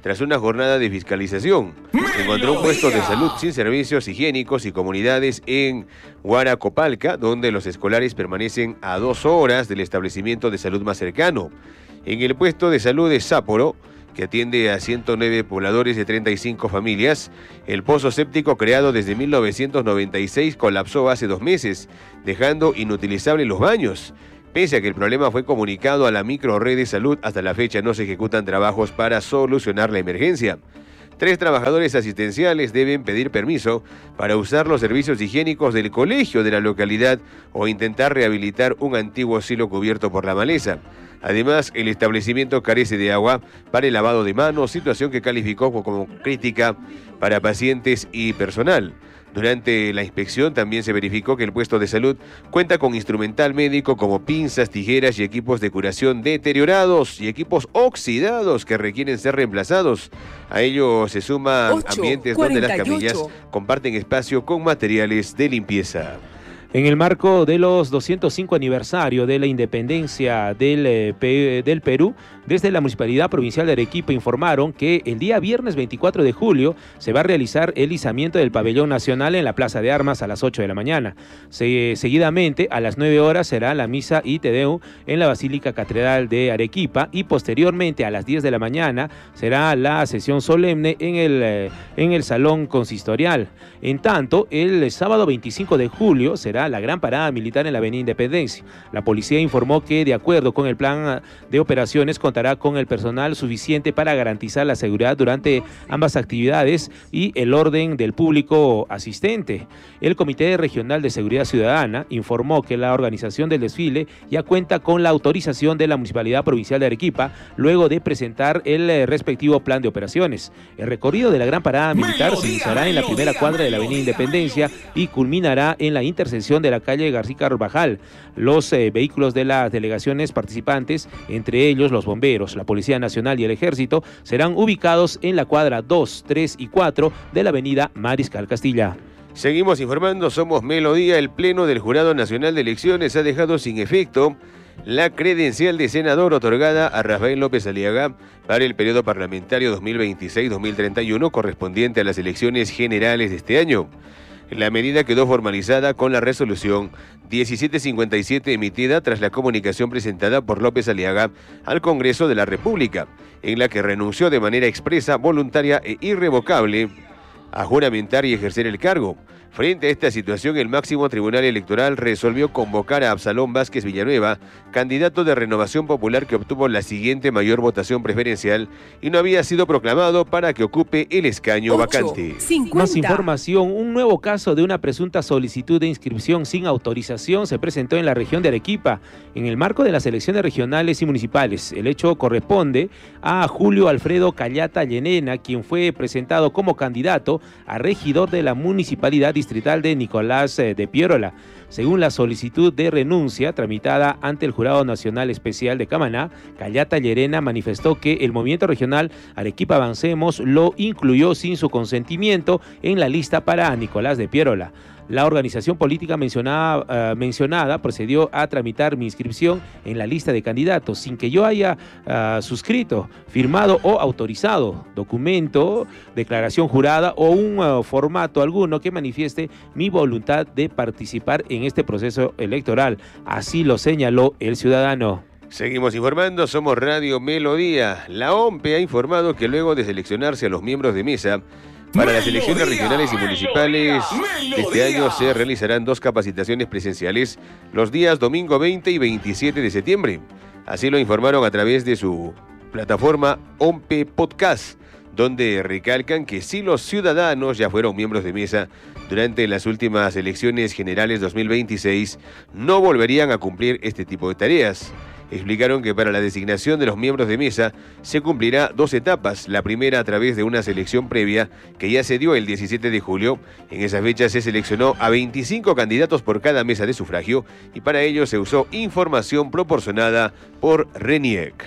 tras una jornada de fiscalización. Se encontró un puesto de salud sin servicios higiénicos y comunidades en Huaracopalca, donde los escolares permanecen a dos horas del establecimiento de salud más cercano. En el puesto de salud de Sáporo, que atiende a ciento nueve pobladores de treinta y cinco familias, el pozo séptico creado desde mil novecientos noventa y seis colapsó hace dos meses, dejando inutilizables los baños. Pese a que el problema fue comunicado a la microred de salud, hasta la fecha no se ejecutan trabajos para solucionar la emergencia. Tres trabajadores asistenciales deben pedir permiso para usar los servicios higiénicos del colegio de la localidad o intentar rehabilitar un antiguo silo cubierto por la maleza. Además, el establecimiento carece de agua para el lavado de manos, situación que calificó como crítica para pacientes y personal. Durante la inspección también se verificó que el puesto de salud cuenta con instrumental médico como pinzas, tijeras y equipos de curación deteriorados y equipos oxidados que requieren ser reemplazados. A ello se suman ambientes donde las camillas comparten espacio con materiales de limpieza. En el marco de los doscientos cinco aniversario de la independencia del, eh, Pe- del Perú, desde la Municipalidad Provincial de Arequipa informaron que el día viernes veinticuatro de julio se va a realizar el izamiento del pabellón nacional en la Plaza de Armas a las ocho de la mañana. Se, seguidamente, a las nueve horas será la misa y Te Deum en la Basílica Catedral de Arequipa y posteriormente a las diez de la mañana será la sesión solemne en el, eh, en el Salón Consistorial. En tanto, el sábado veinticinco de julio será la gran parada militar en la Avenida Independencia. La policía informó que, de acuerdo con el plan de operaciones, contará con el personal suficiente para garantizar la seguridad durante ambas actividades y el orden del público asistente. El Comité Regional de Seguridad Ciudadana informó que la organización del desfile ya cuenta con la autorización de la Municipalidad Provincial de Arequipa, luego de presentar el respectivo plan de operaciones. El recorrido de la gran parada militar se iniciará en la primera cuadra de la Avenida Independencia y culminará en la intersección de la calle García Carvajal. Los eh, vehículos de las delegaciones participantes, entre ellos los bomberos, la Policía Nacional y el Ejército, serán ubicados en la cuadra dos, tres y cuatro de la Avenida Mariscal Castilla. Seguimos informando, somos Melodía. El Pleno del Jurado Nacional de Elecciones ha dejado sin efecto la credencial de senador otorgada a Rafael López Aliaga para el periodo parlamentario dos mil veintiséis dos mil treinta y uno correspondiente a las elecciones generales de este año. La medida quedó formalizada con la resolución diecisiete cincuenta y siete emitida tras la comunicación presentada por López Aliaga al Congreso de la República, en la que renunció de manera expresa, voluntaria e irrevocable a juramentar y ejercer el cargo. Frente a esta situación, el máximo tribunal electoral resolvió convocar a Absalón Vázquez Villanueva, candidato de Renovación Popular que obtuvo la siguiente mayor votación preferencial y no había sido proclamado para que ocupe el escaño vacante. Más información, un nuevo caso de una presunta solicitud de inscripción sin autorización se presentó en la región de Arequipa, en el marco de las elecciones regionales y municipales. El hecho corresponde a Julio Alfredo Callata Llenena, quien fue presentado como candidato a regidor de la municipalidad distrital de Nicolás de Piérola. Según la solicitud de renuncia tramitada ante el Jurado Nacional Especial de Camaná, Callata Llerena manifestó que el movimiento regional Arequipa Avancemos lo incluyó sin su consentimiento en la lista para Nicolás de Piérola. La organización política mencionada, uh, mencionada procedió a tramitar mi inscripción en la lista de candidatos sin que yo haya uh, suscrito, firmado o autorizado documento, declaración jurada o un uh, formato alguno que manifieste mi voluntad de participar en este proceso electoral. Así lo señaló el ciudadano. Seguimos informando, somos Radio Melodía. La O M P E ha informado que luego de seleccionarse a los miembros de mesa para las elecciones regionales y municipales de este año se realizarán dos capacitaciones presenciales los días domingo veinte y veintisiete de septiembre. Así lo informaron a través de su plataforma O M P E Podcast, donde recalcan que si los ciudadanos ya fueron miembros de mesa durante las últimas elecciones generales dos mil veintiséis, no volverían a cumplir este tipo de tareas. Explicaron que para la designación de los miembros de mesa se cumplirá dos etapas. La primera a través de una selección previa que ya se dio el diecisiete de julio. En esa fecha se seleccionó a veinticinco candidatos por cada mesa de sufragio y para ello se usó información proporcionada por RENIEC.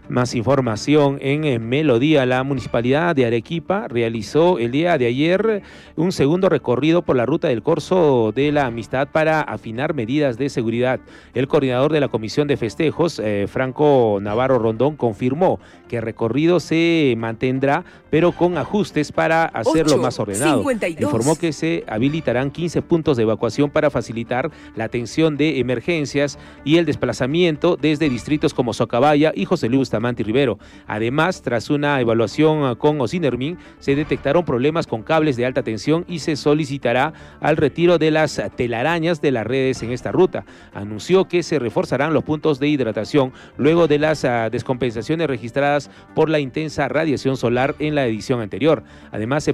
Más información en, en Melodía. La Municipalidad de Arequipa realizó el día de ayer un segundo recorrido por la ruta del Corso de la Amistad para afinar medidas de seguridad. El coordinador de la Comisión de Festejos, eh, Franco Navarro Rondón, confirmó que el recorrido se mantendrá, pero con ajustes para hacerlo ocho, más ordenado. cincuenta y dos. Informó que se habilitarán quince puntos de evacuación para facilitar la atención de emergencias y el desplazamiento desde distritos como Socabaya y José Luis Bustamante Rivero. Además, tras una evaluación con Ocinermin, se detectaron problemas con cables de alta tensión y se solicitará al retiro de las telarañas de las redes en esta ruta. Anunció que se reforzarán los puntos de hidratación luego de las uh, descompensaciones registradas por la intensa radiación solar en la edición anterior. Además, se